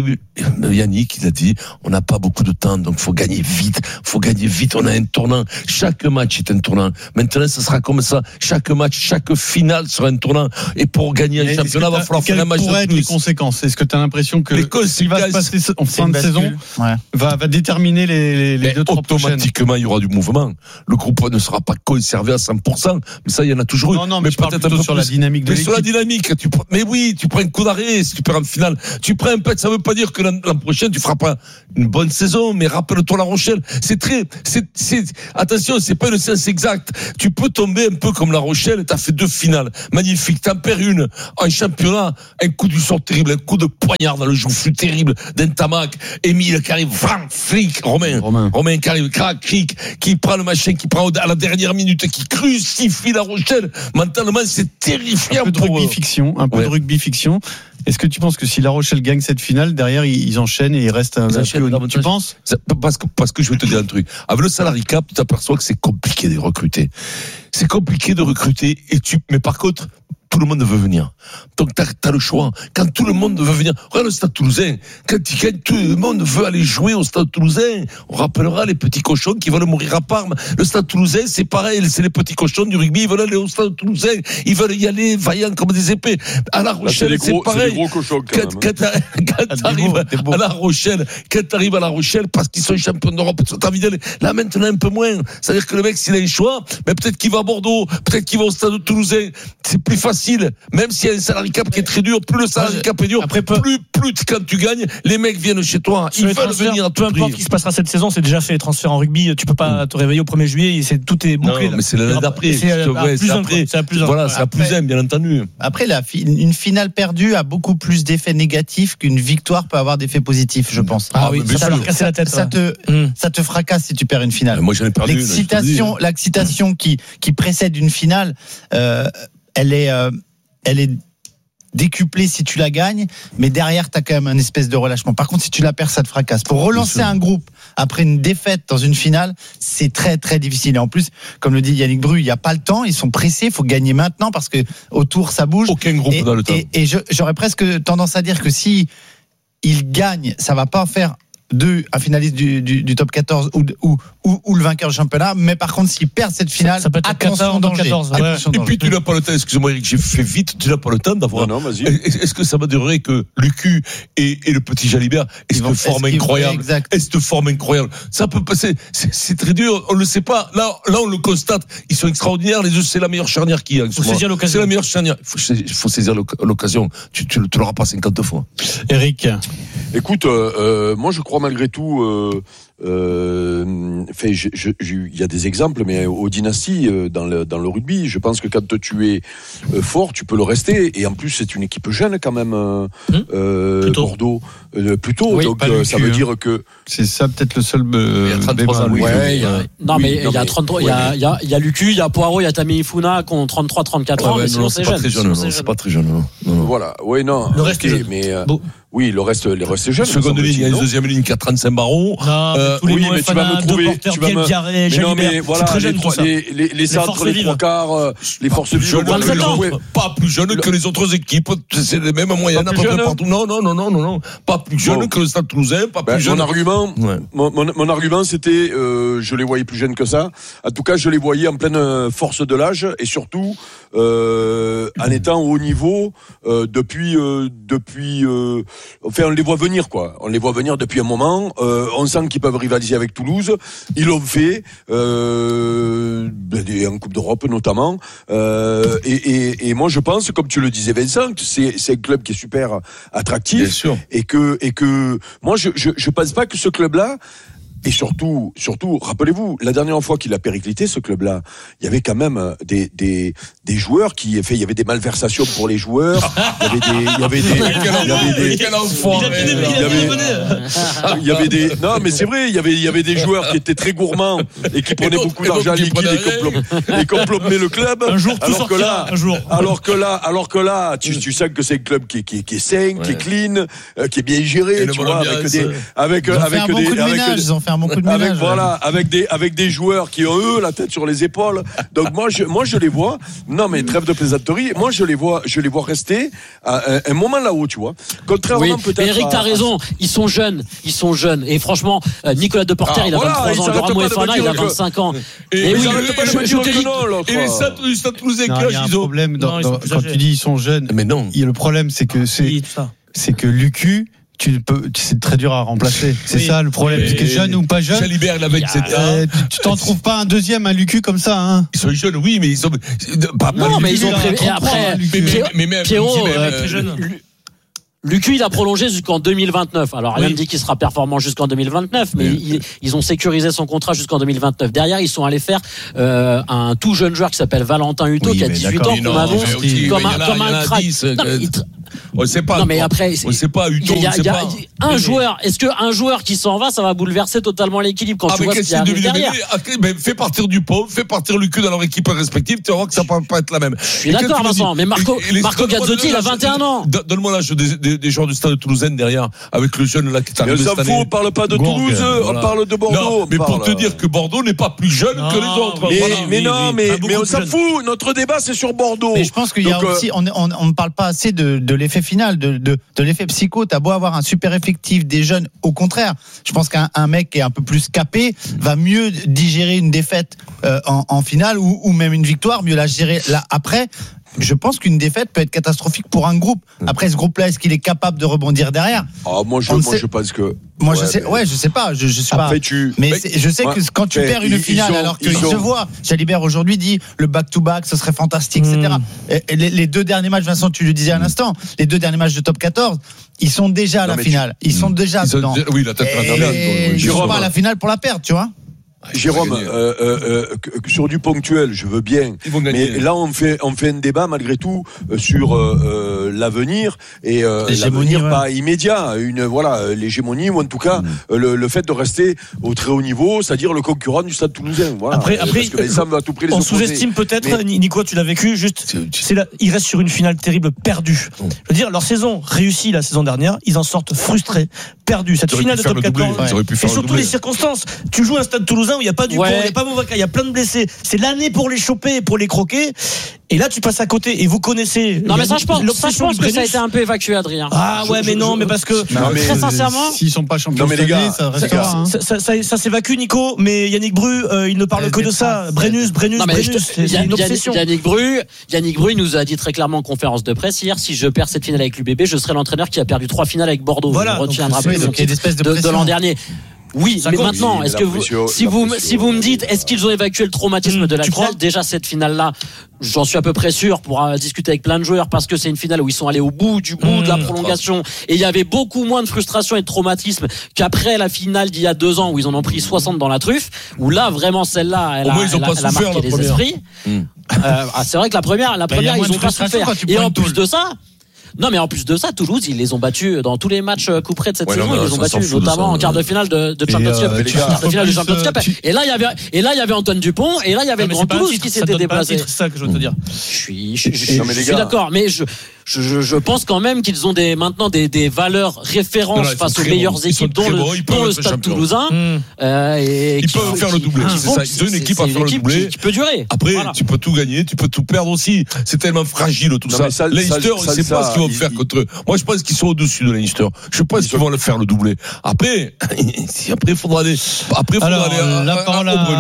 S1: Yannick, il a dit, on n'a pas beaucoup de temps, donc faut gagner vite, faut gagner vite, on a un tournant, chaque match est un tournant, maintenant ça sera comme ça, chaque match, chaque finale sera un tournant, et pour gagner un championnat, il va falloir faire un match de plus.
S3: Quelles pourraient être les conséquences? Est-ce que tu as l'impression que ce qui va se passer en fin de saison ouais. va, va déterminer les, les deux, trois prochaines?
S1: Automatiquement, il y aura du mouvement, le groupe ne sera pas conservé à cent pour cent, mais ça, il y en a toujours eu.
S3: Non, non, mais, mais je peut-être parle un peu sur plus. La dynamique de
S1: mais
S3: l'équipe.
S1: Sur la dynamique, tu, mais oui, tu prends un coup d'arrêt, si tu perds en finale, tu prends un pet, ça veut pas dire que l'an, l'an prochain tu feras pas une bonne saison, mais rappelle-toi La Rochelle, c'est très, c'est, c'est, attention, c'est pas une science exacte. Tu peux tomber un peu comme La Rochelle, t'as fait deux finales, magnifique, t'en perds une en championnat, un coup du sort terrible, un coup de poignard dans le joufflu terrible d'un Tamac, Émile qui arrive, vram, flic, Romain, Romain, Romain qui arrive, crac, cric, qui prend le machin, qui prend à la dernière minute, qui crucifie La Rochelle. Mentalement, c'est terrifiant.
S3: Un peu de rugby fiction, un peu ouais. de rugby fiction. Est-ce que tu penses que si La Rochelle gagne cette finale, derrière ils enchaînent et ils restent un peu au niveau? Tu penses?
S1: Parce que, parce que je vais te dire un truc. Avec le salary cap, tu t'aperçois que c'est compliqué de recruter. C'est compliqué de recruter et tu, mais par contre, tout le monde veut venir. Donc t'as, t'as le choix. Quand tout le monde veut venir, regarde le Stade Toulousain. Quand il gagne, tout le monde veut aller jouer au Stade Toulousain. On rappellera les petits cochons qui veulent mourir à Parme. Le Stade Toulousain, c'est pareil. C'est les petits cochons du rugby. Ils veulent aller au Stade Toulousain. Ils veulent y aller vaillants comme des épées. À La Rochelle, là, c'est, gros, c'est pareil.
S2: C'est des gros cochons quand
S1: quand, quand, quand t'arrives beau, à La Rochelle, quand t'arrives à La Rochelle, parce qu'ils sont champions d'Europe, t'as envie d'aller. Là maintenant un peu moins. C'est-à-dire que le mec, s'il a un choix, mais peut-être qu'il va à Bordeaux, peut-être qu'il va au Stade Toulousain. C'est plus facile. Même s'il y a un salary cap qui est très dur, plus le salary cap est dur, après, peu, plus, plus quand tu gagnes, les mecs viennent chez toi. Ils veulent venir à tout
S6: prix. Peu importe ce qui se passera cette saison, c'est déjà fait. Les transferts en rugby, tu peux pas mmh. te réveiller au premier juillet, et c'est, tout est bouclé.
S1: Non, mais c'est l'année d'après.
S6: C'est,
S1: c'est,
S6: ouais,
S1: c'est après. C'est à plus un. Voilà, c'est à plus un, bien entendu.
S5: Après, la, une finale perdue a beaucoup plus d'effets négatifs qu'une victoire peut avoir d'effets positifs, je pense.
S6: Ah, ah oui, ça, ça va casser la tête.
S5: Ça, te, mmh. ça te fracasse si tu perds une finale.
S1: Moi, j'en ai perdu.
S5: L'excitation, une, l'excitation qui, qui précède une finale, euh, elle est, euh, elle est décuplé si tu la gagnes, mais derrière tu as quand même un espèce de relâchement. Par contre, si tu la perds, ça te fracasse. Pour relancer un groupe après une défaite dans une finale, c'est très très difficile. Et en plus, comme le dit Yannick Bru, il n'y a pas le temps, ils sont pressés, il faut gagner maintenant parce que autour ça bouge.
S1: Aucun groupe
S5: et,
S1: dans le temps.
S5: Et, et je, j'aurais presque tendance à dire que si ils gagnent, ça va pas faire deux un finaliste du, du, du top quatorze ou, ou, ou, ou le vainqueur du championnat, mais par contre s'ils perdent cette finale, ça, ça peut être attention danger. quatorze, ouais.
S1: attention et danger. Puis tu n'as pas le temps, excuse-moi Eric, j'ai fait vite, tu n'as pas le temps d'avoir.
S2: Non, non, vas-y.
S1: Est-ce que ça va durer que Lucu et, et le petit Jalibert, est-ce que forme incroyable, est-ce que forme incroyable, ça peut passer, c'est, c'est très dur, on le sait pas, là, là on le constate, ils sont extraordinaires, les deux, c'est la meilleure charnière qu'il y a.
S6: Il faut saisir l'occasion.
S1: C'est la meilleure charnière, il faut, faut saisir l'occasion, tu, tu, tu l'auras pas cinquante fois.
S3: Eric.
S2: Écoute, euh, euh, moi je crois malgré tout, euh, euh, fait, je, je, je, il y a des exemples, mais aux dynasties euh, dans le dans le rugby, je pense que quand tu es euh, fort, tu peux le rester. Et en plus, c'est une équipe jeune quand même, euh, mmh. euh, Bordeaux, euh, plutôt. Oui, donc euh, ça veut dire que
S3: c'est ça peut-être le seul. Euh,
S1: il y a trente-trois ans.
S4: Oui, ouais, il y a... Non, oui, mais il y a trente-trois. Il y a il y a il y a Lucu, il y a Poirot, il y a Tami Ifuna qui ont trente-trois, trente-quatre
S1: ouais,
S4: ans.
S1: Ouais,
S4: mais
S1: non,
S4: sinon,
S1: c'est,
S4: c'est,
S1: pas
S4: jeune,
S1: jeune, non, c'est, c'est pas très jeune. Non, non.
S2: Voilà. Oui, non.
S6: Le reste,
S2: okay, mais euh, bon. Oui, le reste, les restes jeunes.
S1: Seconde ligne, il y a une deuxième ligne qui a trente-cinq barons.
S6: Non, euh, tous les
S2: oui, mais tu vas me trouver, tu vas me,
S6: Biarré,
S2: mais non, mais voilà,
S6: très jeune,
S2: les,
S6: tout ça.
S2: les, les, les centres, les trois quarts, les forces vives.
S1: Pas plus jeunes que les autres équipes. C'est les mêmes moyennes à peu près partout. Non, non, non, non, non, non. Pas plus jeunes que le Stade Toulousain, pas plus jeunes.
S2: Mon argument, mon argument, c'était, je les voyais plus jeunes que ça. En tout cas, je les voyais en pleine force de l'âge et surtout, en étant au haut niveau, depuis, depuis, enfin, on les voit venir, quoi. On les voit venir depuis un moment. Euh, on sent qu'ils peuvent rivaliser avec Toulouse. Ils l'ont fait euh, en Coupe d'Europe notamment. Euh, et, et, et moi, je pense, comme tu le disais, Vincent, que c'est, c'est un club qui est super attractif.
S1: Bien sûr.
S2: Et que, et que moi, je, je, je pense pas que ce club-là et surtout, surtout, rappelez-vous, la dernière fois qu'il a périclité ce club-là, il y avait quand même des des des joueurs qui, fait, il y avait des malversations pour les joueurs. Il y avait des, il y avait des, il y avait des, il y avait, il y avait des. Non, mais c'est vrai, il y avait, il y avait des joueurs qui étaient très gourmands et qui prenaient beaucoup d'argent liquide et qui plombaient le club.
S6: Un jour, tout
S2: alors que là,
S6: un jour.
S2: alors que là, alors que là, tu, tu sens que c'est un club qui est, qui est, qui est sain, ouais. qui est clean, euh, qui est bien géré, tu vois, avec des, avec, avec des,
S5: avec ménage, ils ont fait un bon coup de
S2: avec,
S5: ménage.
S2: Voilà, avec des, avec des joueurs qui ont eux la tête sur les épaules. Donc moi, je, moi, je les vois. Non, mais trêve de plaisanterie. Moi, je les vois, je les vois rester à un, un moment là-haut, tu vois. Contrairement
S4: oui,
S2: peut-être.
S4: Mais Eric, t'as
S2: à...
S4: raison. Ils sont jeunes, ils sont jeunes. Et franchement, Nicolas Deporter, ah, il a voilà, vingt-trois ans. Laurent Moefana, il a vingt-cinq ans.
S2: Et, et, et oui, je te dis.
S1: Et les Stade Toulousain,
S3: il y a un problème quand tu dis ils sont jeunes.
S1: Mais non.
S3: Le problème, c'est que c'est, c'est que Lucu. Tu peux, c'est très dur à remplacer. C'est oui. ça le problème. Parce que jeune ou pas jeune.
S1: Jalibert, il avait sept ans.
S3: Tu t'en trouves pas un deuxième à Lucu comme ça, hein.
S1: Ils sont jeunes, oui, mais ils sont,
S4: pas Non, pas mais ils ont prévu, et après, mais même, Pierrot,
S1: très jeune.
S4: Lucu, il a prolongé jusqu'en deux mille vingt-neuf. Alors, rien ne oui. dit qu'il sera performant jusqu'en deux mille vingt-neuf, mais oui. ils, ils ont sécurisé son contrat jusqu'en deux mille vingt-neuf. Derrière, ils sont allés faire euh, un tout jeune joueur qui s'appelle Valentin Hutto, oui, qui a dix-huit ans, qu'on annonce comme un, comme un crack.
S1: On ne sait pas.
S4: Non, mais après,
S1: on ne sait pas. Hutto,
S4: il y a,
S1: on sait
S4: y a,
S1: pas.
S4: Un mais joueur. Est-ce qu'un joueur qui s'en va, ça va bouleverser totalement l'équilibre quand ah, tu vois ce qui arrive derrière?
S1: Ben, fais partir Dupont, fais partir Lucu dans leur équipe respective, tu vas voir que ça ne va pas être la même.
S4: Je suis d'accord, Vincent. Mais Marco, Marco Gazzotti, il a vingt et un ans.
S1: Donne-moi l'âge des joueurs du Stade Toulousain derrière, avec le jeune là qui est arrivé cette année.
S2: On parle pas de Toulouse, on parle de Bordeaux.
S1: Mais pour te dire que Bordeaux n'est pas plus jeune que les autres.
S2: Mais non, mais on s'en fout. Notre débat, c'est sur Bordeaux.
S5: Mais je pense qu'il y a aussi, on ne parle pas assez de l'effet final, de de l'effet psycho. T'as beau avoir un super effectif des jeunes, au contraire, je pense qu'un un mec qui est un peu plus capé va mieux digérer une défaite euh, en, en finale ou, ou même une victoire, mieux la gérer là après. Je pense qu'une défaite peut être catastrophique pour un groupe. Après, ce groupe-là, est-ce qu'il est capable de rebondir derrière?
S2: Ah, moi, je, moi, je pense que.
S5: Moi,
S2: ouais,
S5: je sais,
S2: mais...
S5: ouais, je sais pas, je, je suis
S2: Après,
S5: pas.
S2: Tu...
S5: Mais,
S2: mais
S5: je sais
S2: ouais,
S5: que quand tu perds une ils, finale, ils sont, alors qu'il sont... se voit, Jalibert aujourd'hui dit le back-to-back, ce serait fantastique, mmh. et cetera. Et les, les deux derniers matchs, Vincent, tu le disais à l'instant, les deux derniers matchs de top quatorze, ils sont déjà à non, la finale. Tu... Ils sont déjà ils dedans. Sont...
S1: Oui, la tête
S5: et ils sont pas à la finale pour la perdre, tu vois.
S2: Jérôme, euh, euh, euh, sur du ponctuel, je veux bien, mais là on fait on fait un débat malgré tout euh, sur euh, euh, l'avenir et euh, l'avenir ouais. pas immédiat, une voilà l'hégémonie ou en tout cas mmh. le, le fait de rester au très haut niveau, c'est-dire le concurrent du Stade Toulousain. Voilà.
S6: Après, après, parce que les va à tout prix les on opposer. Sous-estime peut-être, mais... Nico, tu l'as vécu, juste, c'est là, ils restent sur une finale terrible, perdue. Mmh. Je veux dire, leur saison réussie la saison dernière, ils en sortent frustrés, perdus. Cette finale de top quatorze, ouais. et surtout les circonstances. Tu joues un Stade Toulousain où il n'y a pas du ouais. il n'y a pas Mouvaca, il y a plein de blessés. C'est l'année pour les choper, pour les croquer. Et là, tu passes à côté. Et vous connaissez.
S4: Non, mais ça, je pense, ça, je pense que ça a été un peu évacué, Adrien.
S6: Ah ouais, mais non, mais parce que.
S3: Non, mais
S4: très sincèrement.
S3: S'ils sont pas champions,
S2: non, mais les gars,
S3: ça restera. Hein.
S6: Ça, ça, ça, ça s'évacue, Nico. Mais Yannick Bru, euh, il ne parle que de ça. Brennus, Brennus, Brennus. C'est une obsession.
S4: Yannick Bru, Yannick Bru nous a dit très clairement en conférence de presse hier, si je perds cette finale avec l'U B B, je serai l'entraîneur qui a perdu trois finales avec Bordeaux.
S6: Voilà.
S4: On retiendra plus de l'an dernier. Oui, ça mais compte. Maintenant, est-ce que vous, si vous, si vous me dites, est-ce qu'ils ont évacué le traumatisme mmh, de la finale? Crois? Déjà, cette finale-là, j'en suis à peu près sûr pour euh, discuter avec plein de joueurs parce que c'est une finale où ils sont allés au bout du bout mmh, de la prolongation et il y avait beaucoup moins de frustration et de traumatisme qu'après la finale d'il y a deux ans où ils en ont pris soixante dans la truffe, où là, vraiment, celle-là, elle, a, elle, a, elle a marqué les esprits. Mmh. Euh, ah, c'est vrai que la première, la première, bah, ils ont pas souffert. Et en plus de ça, non, mais en plus de ça, Toulouse, ils les ont battus dans tous les matchs couperets de cette ouais, saison. Non, ils les ont battus, notamment en quart de finale de, de Champions Cup. Euh, quart de finale de Champions Cup. Et là, il y avait, et là, il y avait Antoine Dupont, et là, il y avait non, le Grand Toulouse titre, qui s'était déplacé.
S6: C'est ça que je veux te dire.
S4: Je suis, je, je, je, je suis d'accord, mais je, je, je, je pense quand même qu'ils ont des, maintenant des, des valeurs références non, face aux meilleures bon. équipes, dont le, dont le Stade Toulousain.
S1: Mmh. Euh, et ils peuvent faire le doublé. C'est ça. Ils ont une équipe à faire le doublé.
S4: Qui peut durer.
S1: Après, tu peux tout gagner, tu peux tout perdre aussi. C'est tellement fragile tout ça. Leinster, on ne sait pas ce qu'ils vont faire contre eux. Moi, je pense qu'ils sont au-dessus de Leinster. Je pense qu'ils vont le faire le doublé. Après, après, il faudra aller, après, il faudra aller à,
S3: la parole à,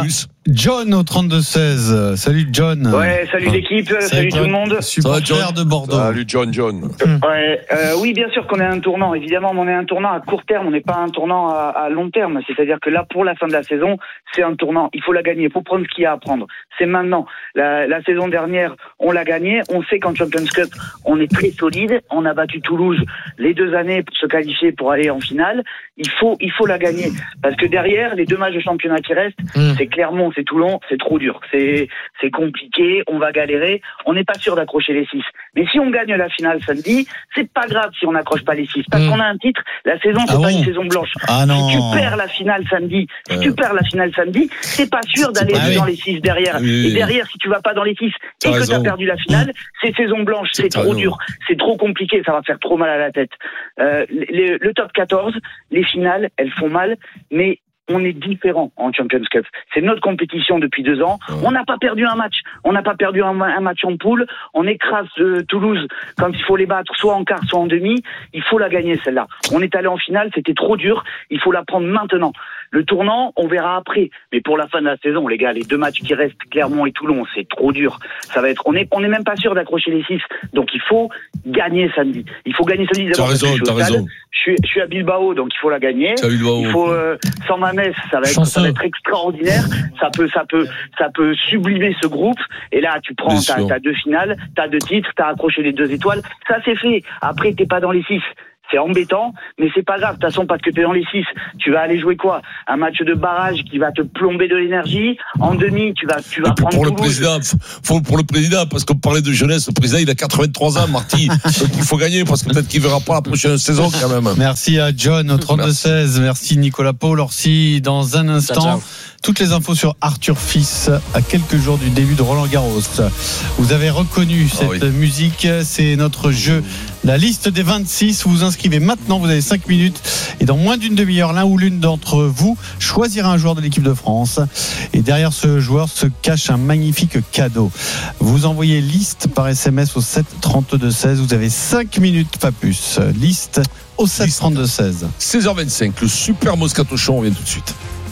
S3: John au trente-deux seize. Salut John.
S7: Ouais, salut l'équipe, salut, salut tout le monde.
S3: Supporter de Bordeaux.
S2: Salut John, John.
S7: Ouais, euh, oui, bien sûr qu'on est un tournant. Évidemment, on est un tournant à court terme, on n'est pas un tournant à, à long terme. C'est-à-dire que là, pour la fin de la saison, c'est un tournant. Il faut la gagner, il faut prendre ce qu'il y a à prendre. C'est maintenant. La, la saison dernière, on l'a gagné. On sait qu'en Champions Cup, on est très solide. On a battu Toulouse les deux années pour se qualifier pour aller en finale. Il faut, il faut la gagner. Parce que derrière, les deux matchs de championnat qui restent, mmh. c'est Clermont, c'est Toulon, c'est trop dur. C'est, c'est compliqué, on va galérer. On n'est pas sûr d'accrocher les six. Mais si on gagne la finale samedi, c'est pas grave si on n'accroche pas les six. Parce mmh. qu'on a un titre, la saison, c'est ah pas bon une saison blanche.
S3: Ah non.
S7: Si tu perds la finale samedi, si euh... tu perds la finale samedi, c'est pas sûr d'aller ah dans oui. les six derrière. Oui. Et derrière, si tu vas pas dans les six et que t'as perdu la finale, c'est saison blanche, c'est, c'est trop raison. dur, c'est trop compliqué, ça va faire trop mal à la tête. Euh, le, le top quatorze, les finales, elles font mal, mais on est différent en Champions Cup. C'est notre compétition depuis deux ans. Ouais. On n'a pas perdu un match. On n'a pas perdu un, un match en poule. On écrase euh, Toulouse quand il faut les battre, soit en quart, soit en demi. Il faut la gagner, celle-là. On est allé en finale, c'était trop dur. Il faut la prendre maintenant. Le tournant, on verra après. Mais pour la fin de la saison, les gars, les deux matchs qui restent, Clermont et Toulon, c'est trop dur. Ça va être, on est, on est même pas sûr d'accrocher les six. Donc il faut gagner samedi. Il faut gagner samedi.
S1: T'as raison, t'as raison.
S7: Je suis, je suis à Bilbao, donc il faut la gagner.
S1: Bilbao.
S7: Il faut, euh, sans Manès, ça va être, ça va être extraordinaire. Ça peut, ça peut, ça peut sublimer ce groupe. Et là, tu prends, t'as, t'as deux finales, t'as deux titres, t'as accroché les deux étoiles. Ça, c'est fait. Après, t'es pas dans les six. C'est embêtant, mais c'est pas grave. De toute façon, parce que t'es dans les six, tu vas aller jouer quoi? Un match de barrage qui va te plomber de l'énergie. En demi, tu vas, tu vas prendre
S1: pour le
S7: Toulouse.
S1: président, faut pour le président, parce qu'on parlait de jeunesse. Le président, il a quatre-vingt-trois ans, Marty. Donc il faut gagner, parce que peut-être qu'il verra pas la prochaine saison quand même.
S3: Merci à John au trente-deux seize. Merci Nicolas Paul. Orsi, dans un instant. Ciao, ciao. Toutes les infos sur Arthur Fils à quelques jours du début de Roland Garros. Vous avez reconnu cette oh oui. musique, c'est notre jeu. La liste des vingt-six, vous vous inscrivez maintenant, vous avez cinq minutes et dans moins d'une demi-heure, l'un ou l'une d'entre vous choisira un joueur de l'équipe de France et derrière ce joueur se cache un magnifique cadeau. Vous envoyez liste par S M S au sept trente-deux seize, vous avez cinq minutes, pas plus. Liste au sept trente-deux seize.
S1: seize heures vingt-cinq, le super Moscato Show, on vient tout de suite.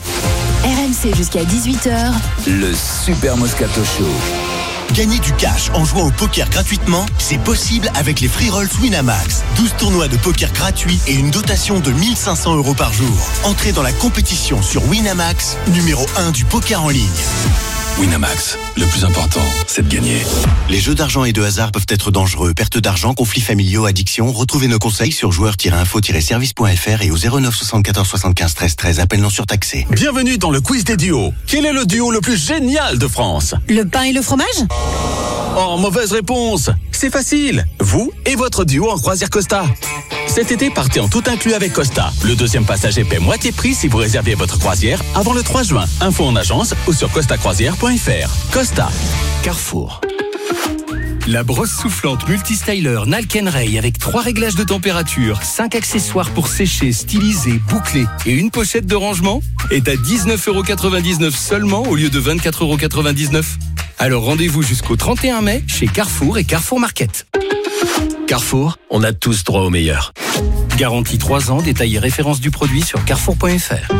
S11: R M C jusqu'à dix-huit heures.
S9: Le Super Moscato Show.
S15: Gagner du cash en jouant au poker gratuitement, c'est possible avec les free rolls Winamax. douze tournois de poker gratuits et une dotation de mille cinq cents euros par jour. Entrez dans la compétition sur Winamax, numéro un du poker en ligne.
S20: Winamax, le plus important, c'est de gagner.
S15: Les jeux d'argent et de hasard peuvent être dangereux. Perte d'argent, conflits familiaux, addiction. Retrouvez nos conseils sur joueurs tiret info tiret service point f r et au zéro neuf soixante-quatorze soixante-quinze treize treize. Appel non surtaxé.
S21: Bienvenue dans le quiz des duos. Quel est le duo le plus génial de France?
S22: Le pain et le fromage?
S21: Oh, mauvaise réponse. C'est facile. Vous et votre duo en croisière Costa. Cet été, partez en tout inclus avec Costa. Le deuxième passager paie moitié prix si vous réservez votre croisière avant le trois juin. Info en agence ou sur costa croisière point f r. Costa. Carrefour.
S24: La brosse soufflante multistyler Nalken-Ray avec trois réglages de température, cinq accessoires pour sécher, styliser, boucler et une pochette de rangement est à dix-neuf euros quatre-vingt-dix-neuf seulement au lieu de vingt-quatre euros quatre-vingt-dix-neuf. Alors rendez-vous jusqu'au trente et un mai chez Carrefour et Carrefour Market.
S21: Carrefour, on a tous droit au meilleur.
S24: Garantie trois ans, détail et référence du produit sur carrefour point f r.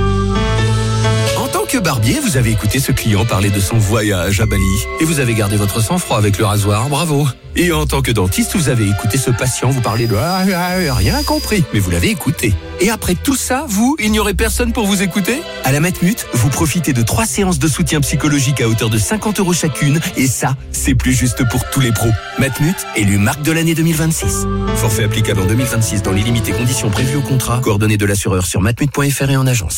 S21: En tant que barbier, vous avez écouté ce client parler de son voyage à Bali et vous avez gardé votre sang-froid avec le rasoir, bravo. Et en tant que dentiste, vous avez écouté ce patient vous parler de ah, ah, rien compris, mais vous l'avez écouté. Et après tout ça, vous, il n'y aurait personne pour vous écouter? À la Matmut, vous profitez de trois séances de soutien psychologique à hauteur de cinquante euros chacune et ça, c'est plus juste pour tous les pros. Matmut, élu marque de l'année deux mille vingt-six. Forfait applicable en deux mille vingt-six dans les limites et conditions prévues au contrat. Coordonnées de l'assureur sur matmut point f r et en agence.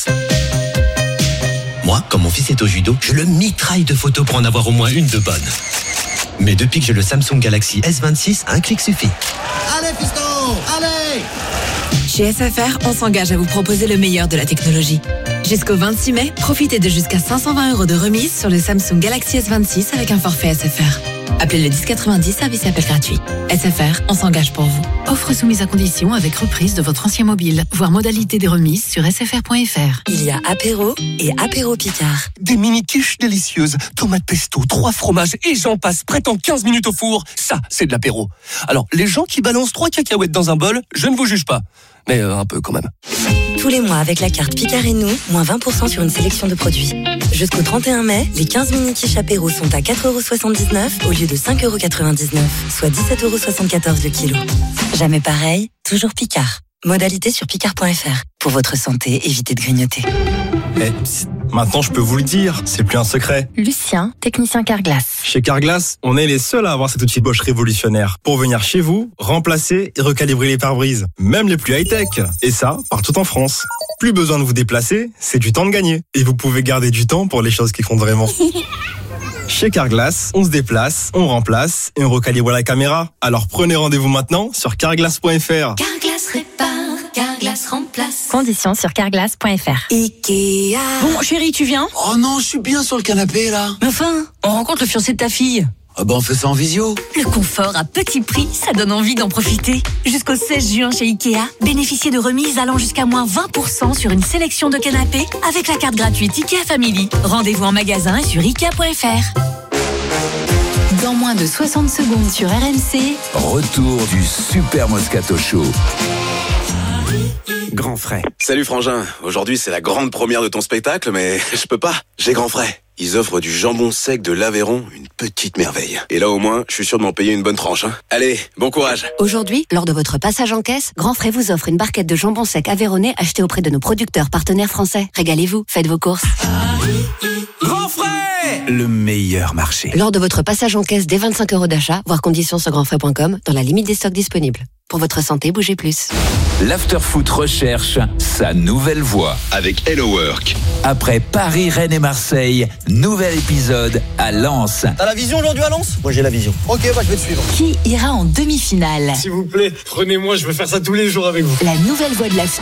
S25: Moi, quand mon fils est au judo, je le mitraille de photos pour en avoir au moins une de bonne. Mais depuis que j'ai le Samsung Galaxy S vingt-six, un clic suffit.
S28: Allez, fiston, allez!
S8: Chez S F R, on s'engage à vous proposer le meilleur de la technologie. Jusqu'au vingt-six mai, profitez de jusqu'à cinq cent vingt euros de remise sur le Samsung Galaxy S vingt-six avec un forfait S F R. Appelez le dix quatre-vingt-dix, service appel gratuit. S F R, on s'engage pour vous.
S22: Offre soumise à condition avec reprise de votre ancien mobile. Voir modalité des remises sur s f r point f r.
S8: Il y a apéro et apéro Picard.
S21: Des mini-quiches délicieuses, tomates pesto, trois fromages et j'en passe, prêt en quinze minutes au four. Ça, c'est de l'apéro. Alors, les gens qui balancent trois cacahuètes dans un bol, je ne vous juge pas. Mais euh, un peu quand même.
S10: Tous les mois avec la carte Picard et nous, moins vingt pour cent sur une sélection de produits. Jusqu'au trente et un mai, les quinze mini quiches apéro sont à quatre euros soixante-dix-neuf au lieu de cinq euros quatre-vingt-dix-neuf, soit dix-sept euros soixante-quatorze le kilo. Jamais pareil, toujours Picard. Modalité sur picard point f r. Pour votre santé, évitez de grignoter.
S12: Eh, psst, maintenant je peux vous le dire, c'est plus un secret.
S13: Lucien, technicien Carglass.
S12: Chez Carglass, on est les seuls à avoir cet outil Bosch révolutionnaire pour venir chez vous, remplacer et recalibrer les pare-brises, même les plus high-tech. Et ça, partout en France. Plus besoin de vous déplacer, c'est du temps de gagner. Et vous pouvez garder du temps pour les choses qui comptent vraiment. Chez Carglass, on se déplace, on remplace et on recalibre la caméra. Alors prenez rendez-vous maintenant sur carglass point f r.
S13: Carglass répare, Carglass remplace. Conditions sur carglass point f r.
S10: Ikea.
S13: Bon, chérie, tu viens?
S28: Oh non, je suis bien sur le canapé là.
S13: Mais enfin, on rencontre le fiancé de ta fille.
S28: Ah bah on fait ça en visio.
S13: Le confort à petit prix, ça donne envie d'en profiter. Jusqu'au seize juin chez Ikea, bénéficiez de remises allant jusqu'à moins vingt pour cent sur une sélection de canapés avec la carte gratuite Ikea Family. Rendez-vous en magasin et sur ikea point f r.
S11: Dans moins de soixante secondes sur R M C,
S9: retour du Super Moscato Show.
S14: Grand Frais. Salut Frangin, aujourd'hui c'est la grande première de ton spectacle, mais je peux pas, j'ai Grand Frais. Ils offrent du jambon sec de l'Aveyron, une petite merveille. Et là au moins, je suis sûr de m'en payer une bonne tranche. Hein. Allez, bon courage.
S10: Aujourd'hui, lors de votre passage en caisse, Grand Frais vous offre une barquette de jambon sec aveyronnais achetée auprès de nos producteurs partenaires français. Régalez-vous, faites vos courses.
S21: Grand Frais, le meilleur marché.
S10: Lors de votre passage en caisse dès vingt-cinq euros d'achat, voir conditions sur grand frais point com, dans la limite des stocks disponibles. Pour votre santé, bougez plus.
S9: L'Afterfoot recherche sa nouvelle voix
S15: avec Hello Work.
S9: Après Paris, Rennes et Marseille, nouvel épisode à Lens.
S16: T'as la vision aujourd'hui à Lens ? Moi j'ai la vision. Ok, bah je vais te suivre.
S11: Qui ira en demi-finale?
S16: S'il vous plaît, prenez-moi, je veux faire ça tous les jours avec vous.
S11: La nouvelle voix de l'After.